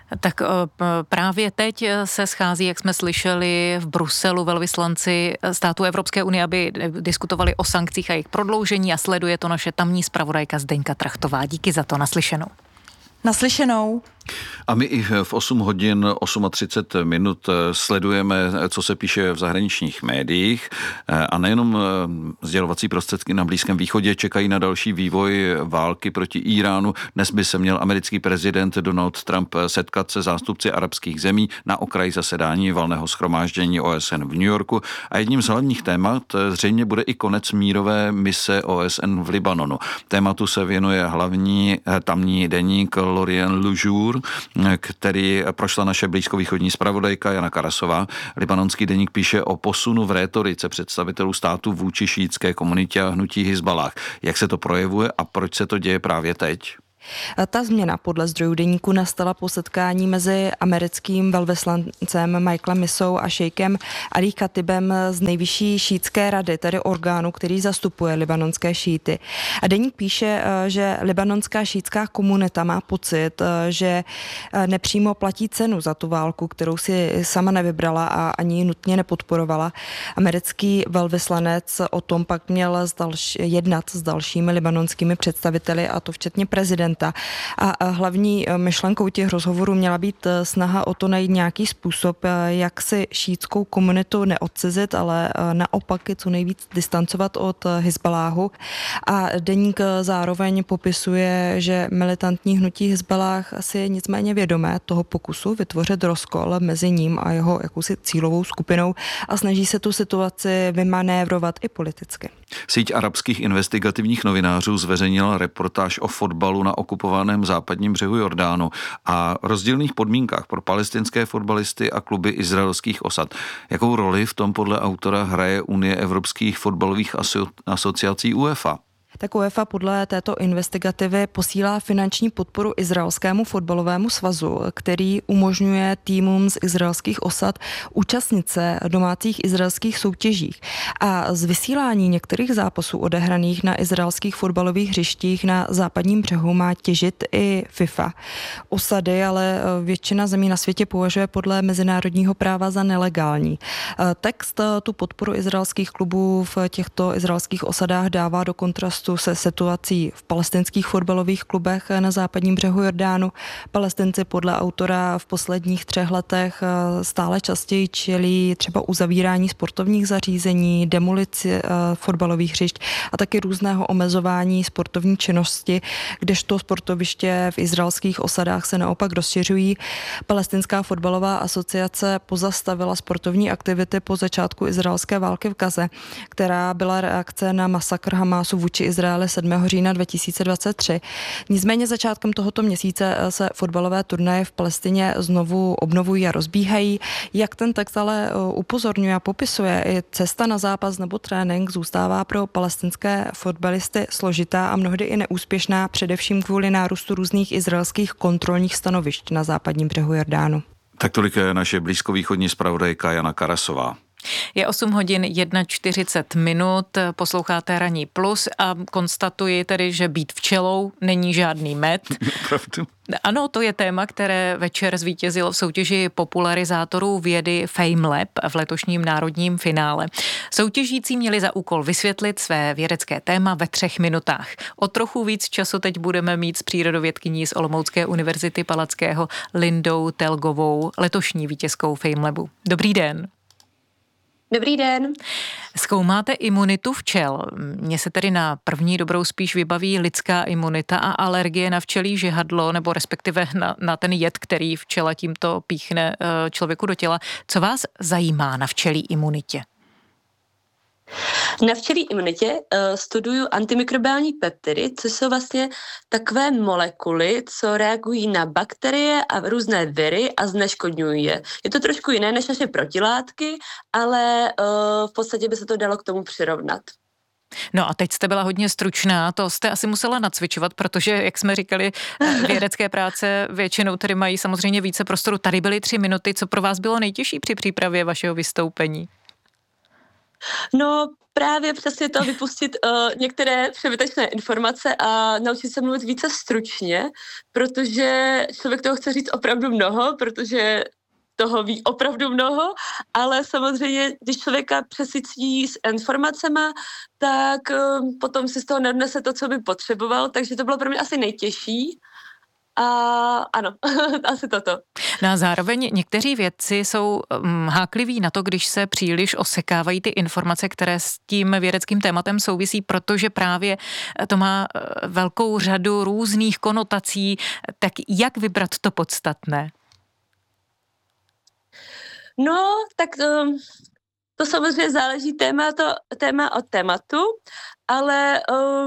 Tak právě teď se schází, jak jsme slyšeli, v Bruselu velvyslanci států Evropské unie, aby diskutovali o sankcích a jejich prodloužení a sleduje to naše tamní zpravodajka Zdeňka Trachtová. Díky za to, naslyšenou. Naslyšenou. A my i v 8 hodin 38 minut sledujeme, co se píše v zahraničních médiích a nejenom sdělovací prostředky na Blízkém východě čekají na další vývoj války proti Iránu. Dnes by se měl americký prezident Donald Trump setkat se zástupci arabských zemí na okraji zasedání valného shromáždění OSN v New Yorku a jedním z hlavních témat zřejmě bude i konec mírové mise OSN v Libanonu. Tématu se věnuje hlavní tamní deník L'Orient Le Jour, který prošla naše blízkovýchodní zpravodajka Jana Karasová. Libanonský deník píše o posunu v rétorice představitelů státu vůči šíitské komunitě a hnutí Hizballáh. Jak se to projevuje a proč se to děje právě teď? Ta změna podle zdrojů deníku nastala po setkání mezi americkým velvyslancem Michaelem Missou a šejkem Ali Khatibem z nejvyšší šítské rady, tedy orgánu, který zastupuje libanonské šíty. A deník píše, že libanonská šítská komunita má pocit, že nepřímo platí cenu za tu válku, kterou si sama nevybrala a ani ji nutně nepodporovala. Americký velvyslanec o tom pak měl jednat s dalšími libanonskými představiteli, a to včetně prezidenta. A hlavní myšlenkou těch rozhovorů měla být snaha o to najít nějaký způsob, jak si šítskou komunitu neodcizit, ale naopak co nejvíc distancovat od Hizballáhu. A deník zároveň popisuje, že militantní hnutí Hizballáh asi je nicméně vědomé toho pokusu vytvořit rozkol mezi ním a jeho jakousi cílovou skupinou a snaží se tu situaci vymanévrovat i politicky. Síť arabských investigativních novinářů zveřejnila reportáž o fotbalu na okupovaném západním břehu Jordánu a rozdílných podmínkách pro palestinské fotbalisty a kluby izraelských osad. Jakou roli v tom podle autora hraje Unie evropských fotbalových asociací UEFA? Tak UEFA podle této investigativy posílá finanční podporu izraelskému fotbalovému svazu, který umožňuje týmům z izraelských osad účastnit se domácích izraelských soutěžích. A z vysílání některých zápasů odehraných na izraelských fotbalových hřištích na západním břehu má těžit i FIFA. Osady ale většina zemí na světě považuje podle mezinárodního práva za nelegální. Text tu podporu izraelských klubů v těchto izraelských osadách dává do kontrastu se situací v palestinských fotbalových klubech na západním břehu Jordánu. Palestinci podle autora v posledních 3 letech stále častěji čelí třeba uzavírání sportovních zařízení, demolici fotbalových hřišť a taky různého omezování sportovní činnosti, kdežto sportoviště v izraelských osadách se naopak rozšiřují. Palestinská fotbalová asociace pozastavila sportovní aktivity po začátku izraelské války v Gaze, která byla reakce na masakr Hamásu vůči Izraele 7. října 2023. Nicméně začátkem tohoto měsíce se fotbalové turnaje v Palestině znovu obnovují a rozbíhají. Jak ten text ale upozorňuje a popisuje, i cesta na zápas nebo trénink zůstává pro palestinské fotbalisty složitá a mnohdy i neúspěšná, především kvůli nárůstu různých izraelských kontrolních stanovišť na západním břehu Jordánu. Tak tolik je naše blízkovýchodní zpravodajka Jana Karasová. Je 8 hodin 41 minut, posloucháte Ranní plus a konstatuji tedy, že být včelou není žádný med. Pravdu. Ano, to je téma, které večer zvítězilo v soutěži popularizátorů vědy FameLab v letošním národním finále. Soutěžící měli za úkol vysvětlit své vědecké téma ve 3 minutách. O trochu víc času teď budeme mít s přírodovědkyní z Olomoucké univerzity Palackého Lindou Telgovou, letošní vítězkou FameLabu. Dobrý den. Dobrý den. Zkoumáte imunitu včel. Mně se tedy na první dobrou spíš vybaví lidská imunita a alergie na včelí žihadlo, nebo respektive na ten jed, který včela tímto píchne člověku do těla. Co vás zajímá na včelí imunitě? Na včelí imunitě studuju antimikrobiální peptidy, což jsou vlastně takové molekuly, co reagují na bakterie a různé viry a zneškodňují je. Je to trošku jiné než naše protilátky, ale v podstatě by se to dalo k tomu přirovnat. No a teď jste byla hodně stručná, to jste asi musela nacvičovat, protože, jak jsme říkali, vědecké práce většinou tedy mají samozřejmě více prostoru. Tady byly 3 minuty, co pro vás bylo nejtěžší při přípravě vašeho vystoupení? No právě přesně to vypustit některé přebytečné informace a naučit se mluvit více stručně, protože člověk toho chce říct opravdu mnoho, protože toho ví opravdu mnoho, ale samozřejmě, když člověka přesycí s informacema, tak potom si z toho neodnese to, co by potřeboval, takže to bylo pro mě asi nejtěžší. A ano, asi toto. No a zároveň někteří vědci jsou hákliví na to, když se příliš osekávají ty informace, které s tím vědeckým tématem souvisí, protože právě to má velkou řadu různých konotací. Tak jak vybrat to podstatné? No, tak to samozřejmě záleží téma od tématu, ale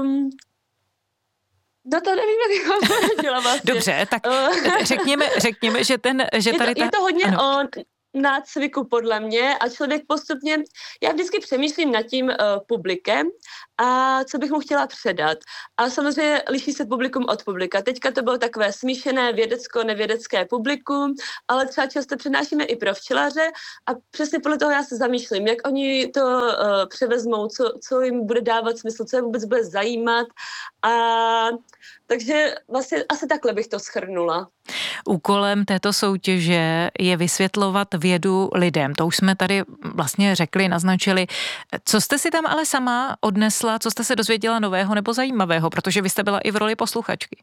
no to nevím, jak bych vám poradila vlastně. Dobře, tak řekněme, že je to hodně o nácviku podle mě a člověk postupně, já vždycky přemýšlím nad tím publikem a co bych mu chtěla předat. A samozřejmě liší se publikum od publika. Teďka to bylo takové smíšené vědecko-nevědecké publikum, ale třeba často přednášíme i pro včelaře a přesně podle toho já se zamýšlím, jak oni to převezmou, co jim bude dávat smysl, co je vůbec bude zajímat. A takže vlastně asi takhle bych to shrnula. Úkolem této soutěže je vysvětlovat vědu lidem. To už jsme tady vlastně řekli, naznačili. Co jste si tam ale sama odnesla, co jste se dozvěděla nového nebo zajímavého, protože vy jste byla i v roli posluchačky?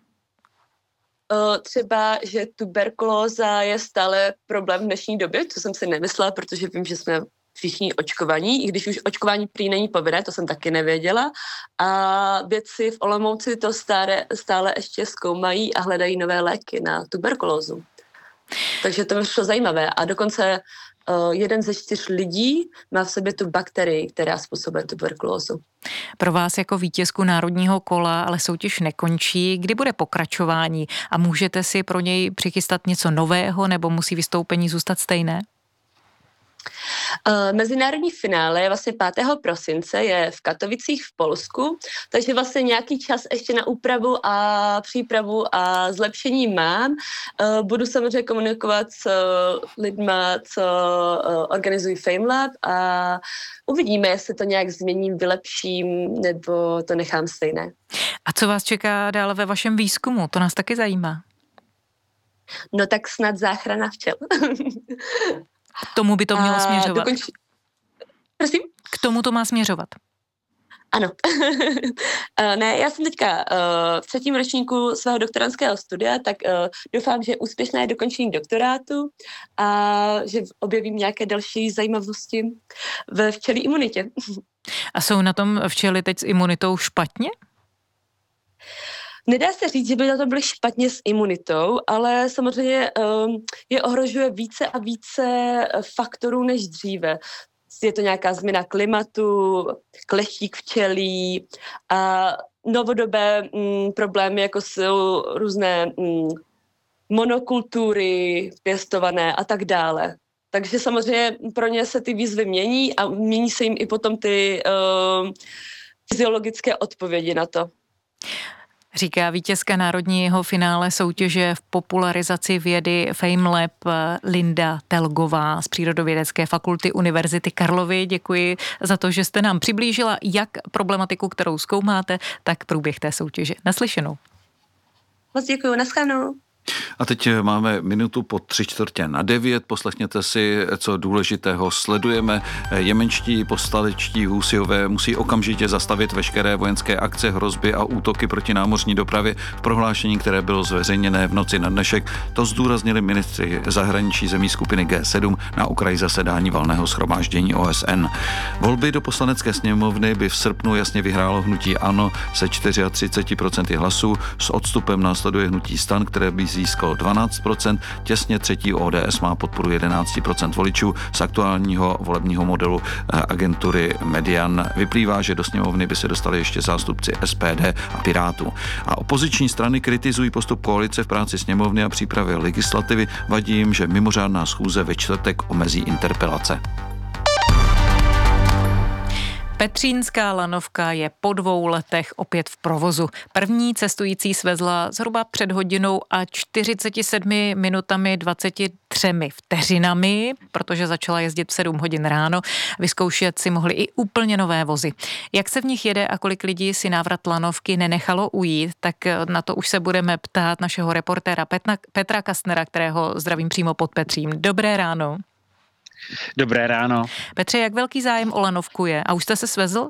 Třeba, že tuberkulóza je stále problém v dnešní době, co jsem si nemyslela, protože vím, že jsme všichni očkovaní, i když už očkování prý není povinné, to jsem taky nevěděla. A vědci v Olomouci to stále ještě zkoumají a hledají nové léky na tuberkulózu. Takže to mi přišlo zajímavé. A dokonce 1 ze 4 lidí má v sobě tu bakterii, která způsobuje tuberkulózu. Pro vás jako vítězku národního kola ale soutěž nekončí. Kdy bude pokračování a můžete si pro něj přichystat něco nového nebo musí vystoupení zůstat stejné? Mezinárodní finále je vlastně 5. prosince, je v Katovicích v Polsku, takže vlastně nějaký čas ještě na úpravu a přípravu a zlepšení mám. Budu samozřejmě komunikovat s lidma, co organizují FameLab a uvidíme, jestli to nějak změním, vylepším nebo to nechám stejné. A co vás čeká dále ve vašem výzkumu? To nás taky zajímá. No tak snad záchrana včel. K tomu by to mělo směřovat. Prosím? K tomu to má směřovat. Ano. Ne, já jsem teďka v 3. ročníku svého doktorandského studia, tak doufám, že úspěšné dokončení doktorátu a že objevím nějaké další zajímavosti ve včelí imunitě. A jsou na tom včely teď s imunitou špatně? Nedá se říct, že by na to byly špatně s imunitou, ale samozřejmě je ohrožuje více a více faktorů než dříve. Je to nějaká změna klimatu, kleštík včelí a novodobé problémy, jako jsou různé monokultury pěstované a tak dále. Takže samozřejmě pro ně se ty výzvy mění a mění se jim i potom ty fyziologické odpovědi na to. Říká vítězka národního finále soutěže v popularizaci vědy FameLab Linda Telgová z Přírodovědecké fakulty Univerzity Karlovy. Děkuji za to, že jste nám přiblížila jak problematiku, kterou zkoumáte, tak průběh té soutěže. Naslyšenou. Moc děkuji, naschledanou. A teď máme minutu po 8:45. Poslechněte si, co důležitého sledujeme. Jemenští povstalečtí Húsiové musí okamžitě zastavit veškeré vojenské akce, hrozby a útoky proti námořní dopravě. V prohlášení, které bylo zveřejněné v noci na dnešek, to zdůraznili ministři zahraničí zemí skupiny G7 na okraji zasedání valného shromáždění OSN. Volby do poslanecké sněmovny by v srpnu jasně vyhrálo hnutí ANO se 34% hlasů. S odstupem následuje hnutí STAN, které by získalo 12%, těsně třetí ODS má podporu 11% voličů. Z aktuálního volebního modelu agentury Median vyplývá, že do sněmovny by se dostali ještě zástupci SPD a Pirátů. A opoziční strany kritizují postup koalice v práci sněmovny a přípravě legislativy. Vadí jim, že mimořádná schůze ve čtvrtek omezí interpelace. Petřínská lanovka je po 2 letech opět v provozu. První cestující svezla zhruba před hodinou a 47 minutami 23 vteřinami, protože začala jezdit v 7 hodin ráno. Vyzkoušet si mohli i úplně nové vozy. Jak se v nich jede a kolik lidí si návrat lanovky nenechalo ujít, tak na to už se budeme ptát našeho reportéra Petra Kastnera, kterého zdravím přímo pod Petřím. Dobré ráno. Dobré ráno. Petře, jak velký zájem o lanovku je? A už jste se svezl?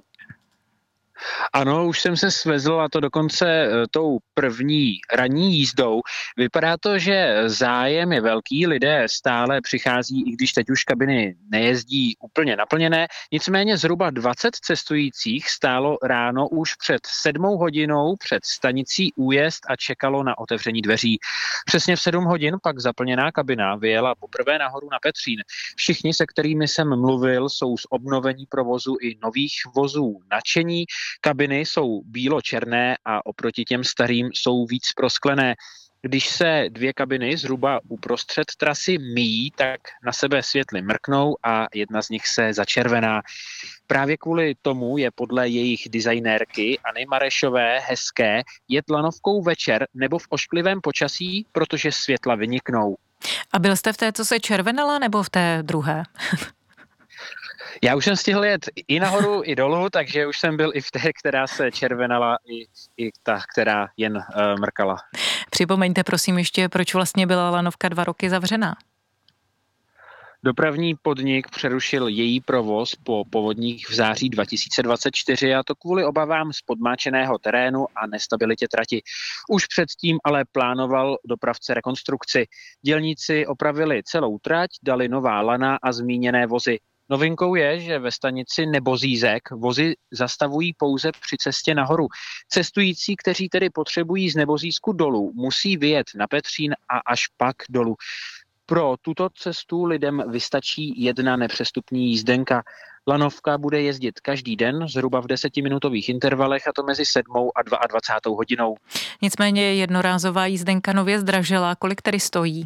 Ano, už jsem se svezl, a to dokonce tou první ranní jízdou. Vypadá to, že zájem je velký, lidé stále přichází, i když teď už kabiny nejezdí úplně naplněné. Nicméně zhruba 20 cestujících stálo ráno už před 7 hodinou před stanicí Újezd a čekalo na otevření dveří. Přesně v 7 hodin pak zaplněná kabina vyjela poprvé nahoru na Petřín. Všichni, se kterými jsem mluvil, jsou z obnovení provozu i nových vozů nadšení. Kabiny jsou bílo-černé a oproti těm starým jsou víc prosklené. Když se 2 kabiny zhruba uprostřed trasy míjí, tak na sebe světly mrknou a jedna z nich se začervená. Právě kvůli tomu je podle jejich designérky Anny Marešové hezké jet lanovkou večer nebo v ošklivém počasí, protože světla vyniknou. A byl jste v té, co se červenala, nebo v té druhé? Já už jsem stihl jet i nahoru, i dolů, takže už jsem byl i v té, která se červenala, i ta, která jen mrkala. Připomeňte prosím ještě, proč vlastně byla lanovka 2 roky zavřená. Dopravní podnik přerušil její provoz po povodních v září 2024, a to kvůli obavám z podmáčeného terénu a nestabilitě trati. Už předtím ale plánoval dopravce rekonstrukci. Dělníci opravili celou trať, dali nová lana a zmíněné vozy. Novinkou je, že ve stanici Nebozízek vozy zastavují pouze při cestě nahoru. Cestující, kteří tedy potřebují z Nebozízku dolů, musí vyjet na Petřín a až pak dolů. Pro tuto cestu lidem vystačí 1 nepřestupní jízdenka. Lanovka bude jezdit každý den, zhruba v 10minutových intervalech, a to mezi 7 a 22 hodinou. Nicméně jednorázová jízdenka nově zdražela. Kolik tedy stojí?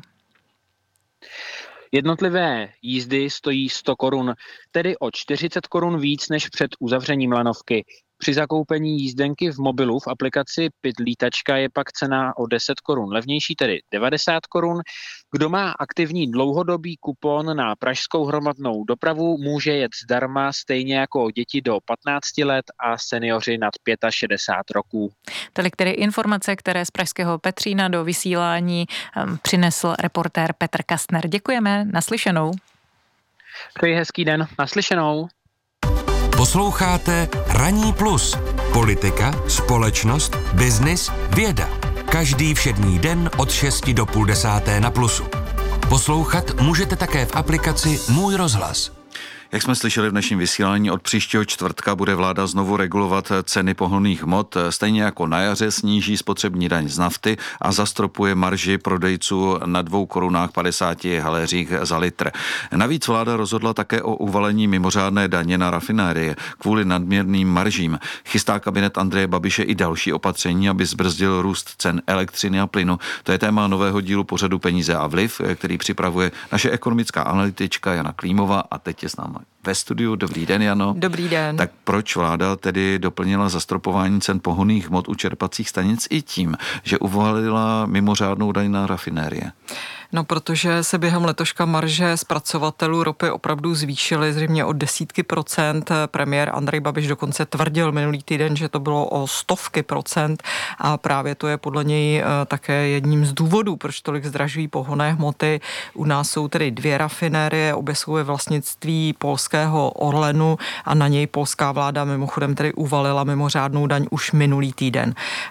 Jednotlivé jízdy stojí 100 korun, tedy o 40 korun víc než před uzavřením lanovky. Při zakoupení jízdenky v mobilu v aplikaci Pitlítačka je pak cena o 10 korun levnější, tedy 90 korun. Kdo má aktivní dlouhodobý kupon na pražskou hromadnou dopravu, může jet zdarma, stejně jako děti do 15 let a seniori nad 65 roků. Tolik tedy informace, které z pražského Petřína do vysílání přinesl reportér Petr Kastner. Děkujeme, naslyšenou. Přeji hezký den, naslyšenou. Posloucháte Ranní plus. Politika, společnost, biznis, věda. Každý všední den od 6 do 9:30 na Plusu. Poslouchat můžete také v aplikaci Můj rozhlas. Jak jsme slyšeli v dnešním vysílání, od příštího čtvrtka bude vláda znovu regulovat ceny pohonných hmot. Stejně jako na jaře sníží spotřební daň z nafty a zastropuje marži prodejců na 2,50 korunách haléřích za litr. Navíc vláda rozhodla také o uvalení mimořádné daně na rafinérie kvůli nadměrným maržím. Chystá kabinet Andreje Babiše i další opatření, aby zbrzdil růst cen elektřiny a plynu. To je téma nového dílu pořadu Peníze a vliv, který připravuje naše ekonomická analytička Jana Klímová, a teď je s námi ve studiu. Dobrý den, Jano. Dobrý den. Tak proč vláda tedy doplnila zastropování cen pohonných hmot u čerpacích stanic i tím, že uvalila mimořádnou daň na rafinérie? No, protože se během letoška marže zpracovatelů ropy opravdu zvýšily zřejmě o desítky procent. Premiér Andrej Babiš dokonce tvrdil minulý týden, že to bylo o stovky procent, a právě to je podle něj také jedním z důvodů, proč tolik zdražují pohonné hmoty. U nás jsou tedy 2 rafinérie, obě jsou ve vlastnictví polského Orlenu a na něj polská vláda mimochodem tedy uvalila mimořádnou daň už minulý týden.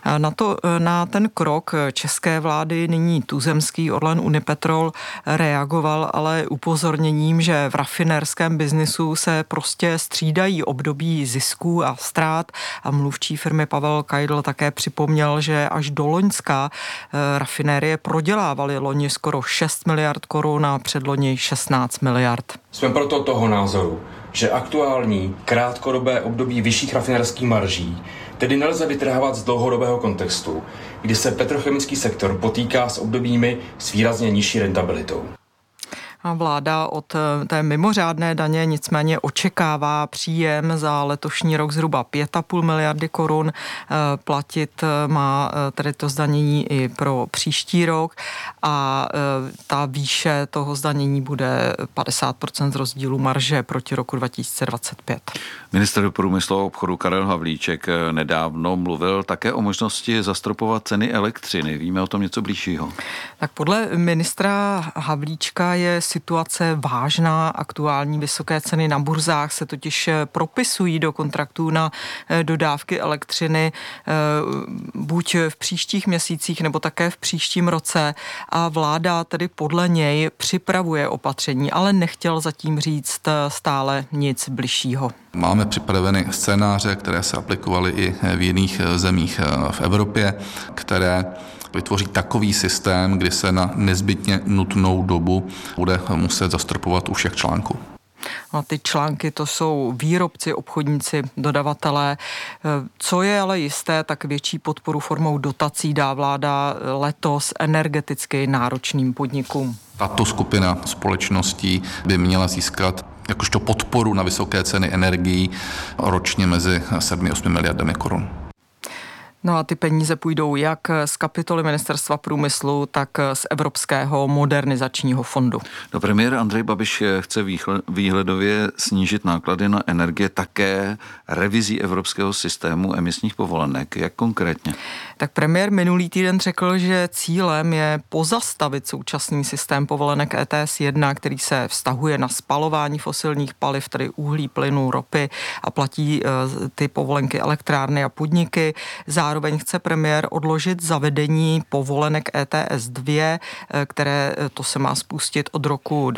Na ten krok české vlády nyní tuzemský Orlen Unipetrol reagoval ale upozorněním, že v rafinérském biznisu se prostě střídají období zisků a ztrát, a mluvčí firmy Pavel Kajdl také připomněl, že až do loňska rafinérie prodělávaly loni skoro 6 miliard korun a předloni 16 miliard. Jsme proto toho názoru, že aktuální krátkodobé období vyšších rafinérských marží tedy nelze vytrhávat z dlouhodobého kontextu, kdy se petrochemický sektor potýká s obdobími s výrazně nižší rentabilitou. A vláda od té mimořádné daně nicméně očekává příjem za letošní rok zhruba 5,5 miliardy korun. Platit má tedy to zdanění i pro příští rok a ta výše toho zdanění bude 50% z rozdílu marže proti roku 2025. Ministr průmyslu a obchodu Karel Havlíček nedávno mluvil také o možnosti zastropovat ceny elektřiny. Víme o tom něco blížšího? Tak podle ministra Havlíčka je situace vážná. Aktuální vysoké ceny na burzách se totiž propisují do kontraktů na dodávky elektřiny buď v příštích měsících nebo také v příštím roce a vláda tedy podle něj připravuje opatření, ale nechtěl zatím říct stále nic bližšího. Máme připraveny scénáře, které se aplikovaly i v jiných zemích v Evropě, které vytvoří takový systém, kdy se na nezbytně nutnou dobu bude muset zastropovat u všech článků. A ty články to jsou výrobci, obchodníci, dodavatelé. Co je ale jisté, tak větší podporu formou dotací dá vláda letos energeticky náročným podnikům. Tato skupina společností by měla získat jakožto podporu na vysoké ceny energií ročně mezi 7-8 miliardami korun. No a ty peníze půjdou jak z kapitoly Ministerstva průmyslu, tak z Evropského modernizačního fondu. No, premiér Andrej Babiš chce výhledově snížit náklady na energie také revizí evropského systému emisních povolenek. Jak konkrétně? Tak premiér minulý týden řekl, že cílem je pozastavit současný systém povolenek ETS 1, který se vztahuje na spalování fosilních paliv, tedy uhlí, plynu, ropy a platí ty povolenky elektrárny a podniky. Zároveň chce premiér odložit zavedení povolenek ETS 2, které to se má spustit od roku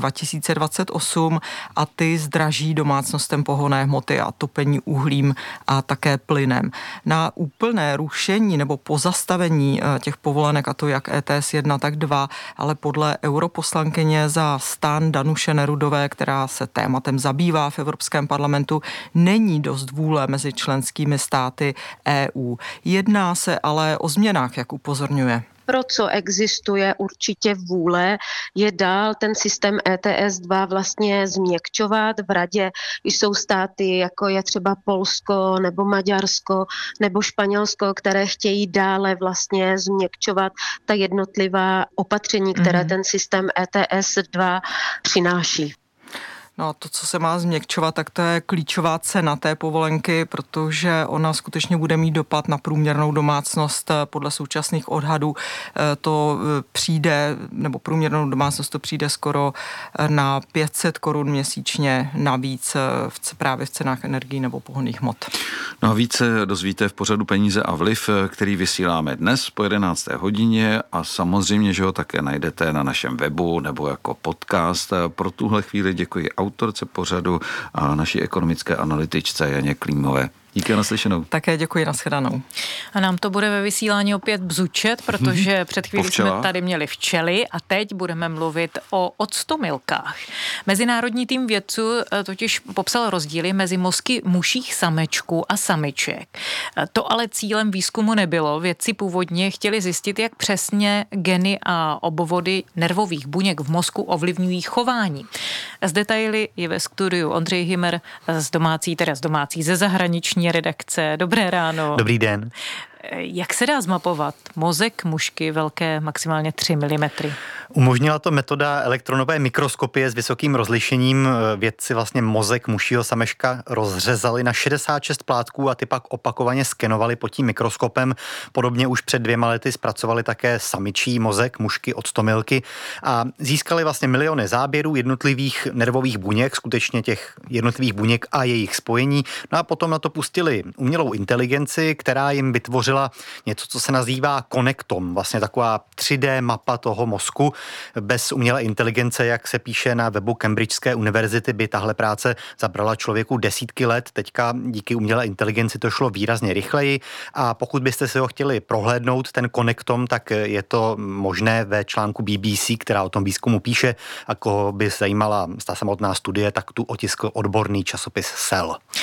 2028 a ty zdraží domácnostem pohonné hmoty a topení uhlím a také plynem. Na úplné rušení nebo pozastavení těch povolenek, a to jak ETS 1, tak 2, ale podle europoslankyně za STAN Danuše Nerudové, která se tématem zabývá v Evropském parlamentu, není dost vůle mezi členskými státy EU. Jedná se ale o změnách, jak upozorňuje. Pro co existuje určitě vůle, je dál ten systém ETS 2 vlastně změkčovat. V radě jsou státy, jako je třeba Polsko nebo Maďarsko nebo Španělsko, které chtějí dále vlastně změkčovat ta jednotlivá opatření, které ten systém ETS 2 přináší. No a to, co se má změkčovat, tak to je klíčová cena té povolenky, protože ona skutečně bude mít dopad na průměrnou domácnost. Podle současných odhadů to přijde, nebo průměrnou domácnost to přijde skoro na 500 korun měsíčně navíc právě v cenách energií nebo pohonných hmot. No a více dozvíte v pořadu Peníze a vliv, který vysíláme dnes po 11. hodině a samozřejmě, že ho také najdete na našem webu nebo jako podcast. Pro tuhle chvíli děkuji autorce pořadu a naší ekonomické analytičce Janě Klímové. Díky, naslyšenou. Také děkuji, nashledanou. A nám to bude ve vysílání opět bzučet, protože před chvílí jsme tady měli včely a teď budeme mluvit o octomilkách. Mezinárodní tým vědců totiž popsal rozdíly mezi mozky muších samečků a samiček. To ale cílem výzkumu nebylo. Vědci původně chtěli zjistit, jak přesně geny a obvody nervových buněk v mozku ovlivňují chování. Z detaily je ve studiu Ondřej Hymer z domácí ze zahraniční redakce. Dobré ráno. Dobrý den. Jak se dá zmapovat mozek mušky velké maximálně 3 mm? Umožnila to metoda elektronové mikroskopie s vysokým rozlišením. Vědci vlastně mozek mušího samečka rozřezali na 66 plátků a ty pak opakovaně skenovali pod tím mikroskopem. Podobně už před 2 lety zpracovali také samičí mozek mušky octomilky a získali vlastně miliony záběrů jednotlivých nervových buněk, skutečně těch jednotlivých buněk a jejich spojení. No a potom na to pustili umělou inteligenci, která jim vytvořila něco, co se nazývá konektom, vlastně taková 3D mapa toho mozku. Bez umělé inteligence, jak se píše na webu Cambridgeské univerzity, by tahle práce zabrala člověku desítky let. Teďka díky umělé inteligenci to šlo výrazně rychleji a pokud byste si ho chtěli prohlédnout, ten konektom, tak je to možné ve článku BBC, která o tom výzkumu píše. A koho by zajímala ta samotná studie, tak tu otiskl odborný časopis Cell.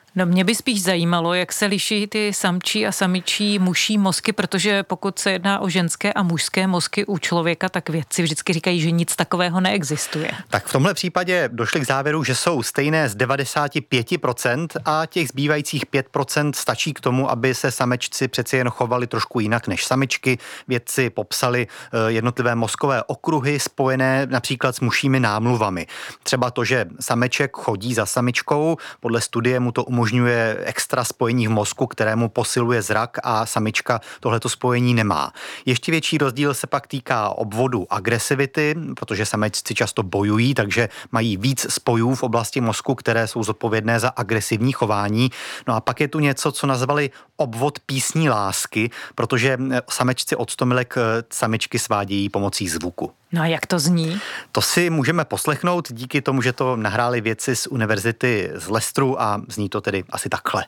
No mě by spíš zajímalo, jak se liší ty samčí a samičí mužší mozky, protože pokud se jedná o ženské a mužské mozky u člověka, tak vědci vždycky říkají, že nic takového neexistuje. Tak v tomhle případě došli k závěru, že jsou stejné z 95% a těch zbývajících 5% stačí k tomu, aby se samečci přeci jen chovali trošku jinak než samičky. Vědci popsali jednotlivé mozkové okruhy spojené například s mužšími námluvami. Třeba to, že sameček chodí za samičkou, podle studie mu to umožňuje extra spojení v mozku, kterému posiluje zrak a samička tohleto spojení nemá. Ještě větší rozdíl se pak týká obvodu agresivity, protože samečci často bojují, takže mají víc spojů v oblasti mozku, které jsou zodpovědné za agresivní chování. No a pak je tu něco, co nazvali obvod písní lásky, protože samečci od stomilek samičky svádějí pomocí zvuku. No a jak to zní? To si můžeme poslechnout díky tomu, že to nahráli vědci z univerzity z Leicesteru a zní to tedy asi takhle.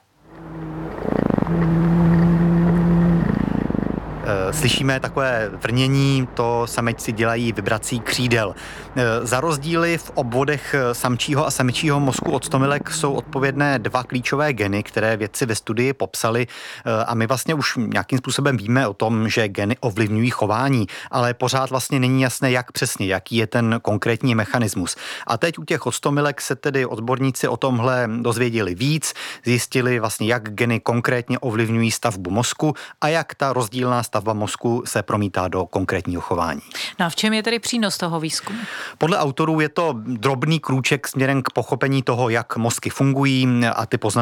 Slyšíme takové vrnění, to samečci dělají vibrací křídel. Za rozdíly v obvodech samčího a samičího mozku od stomilek jsou odpovědné dva klíčové geny, které vědci ve studii popsali a my vlastně už nějakým způsobem víme o tom, že geny ovlivňují chování, ale pořád vlastně není jasné, jak přesně, jaký je ten konkrétní mechanismus. A teď u těch odstomilek se tedy odborníci o tomhle dozvěděli víc, zjistili vlastně, jak geny konkrétně ovlivňují stavbu mozku a jak ta rozdílná stavba mozku se promítá do konkrétního chování. No a v čem je tedy přínos toho výzkumu? Podle autorů je to drobný krůček směrem k pochopení toho, jak mozky fungují a ty poznatky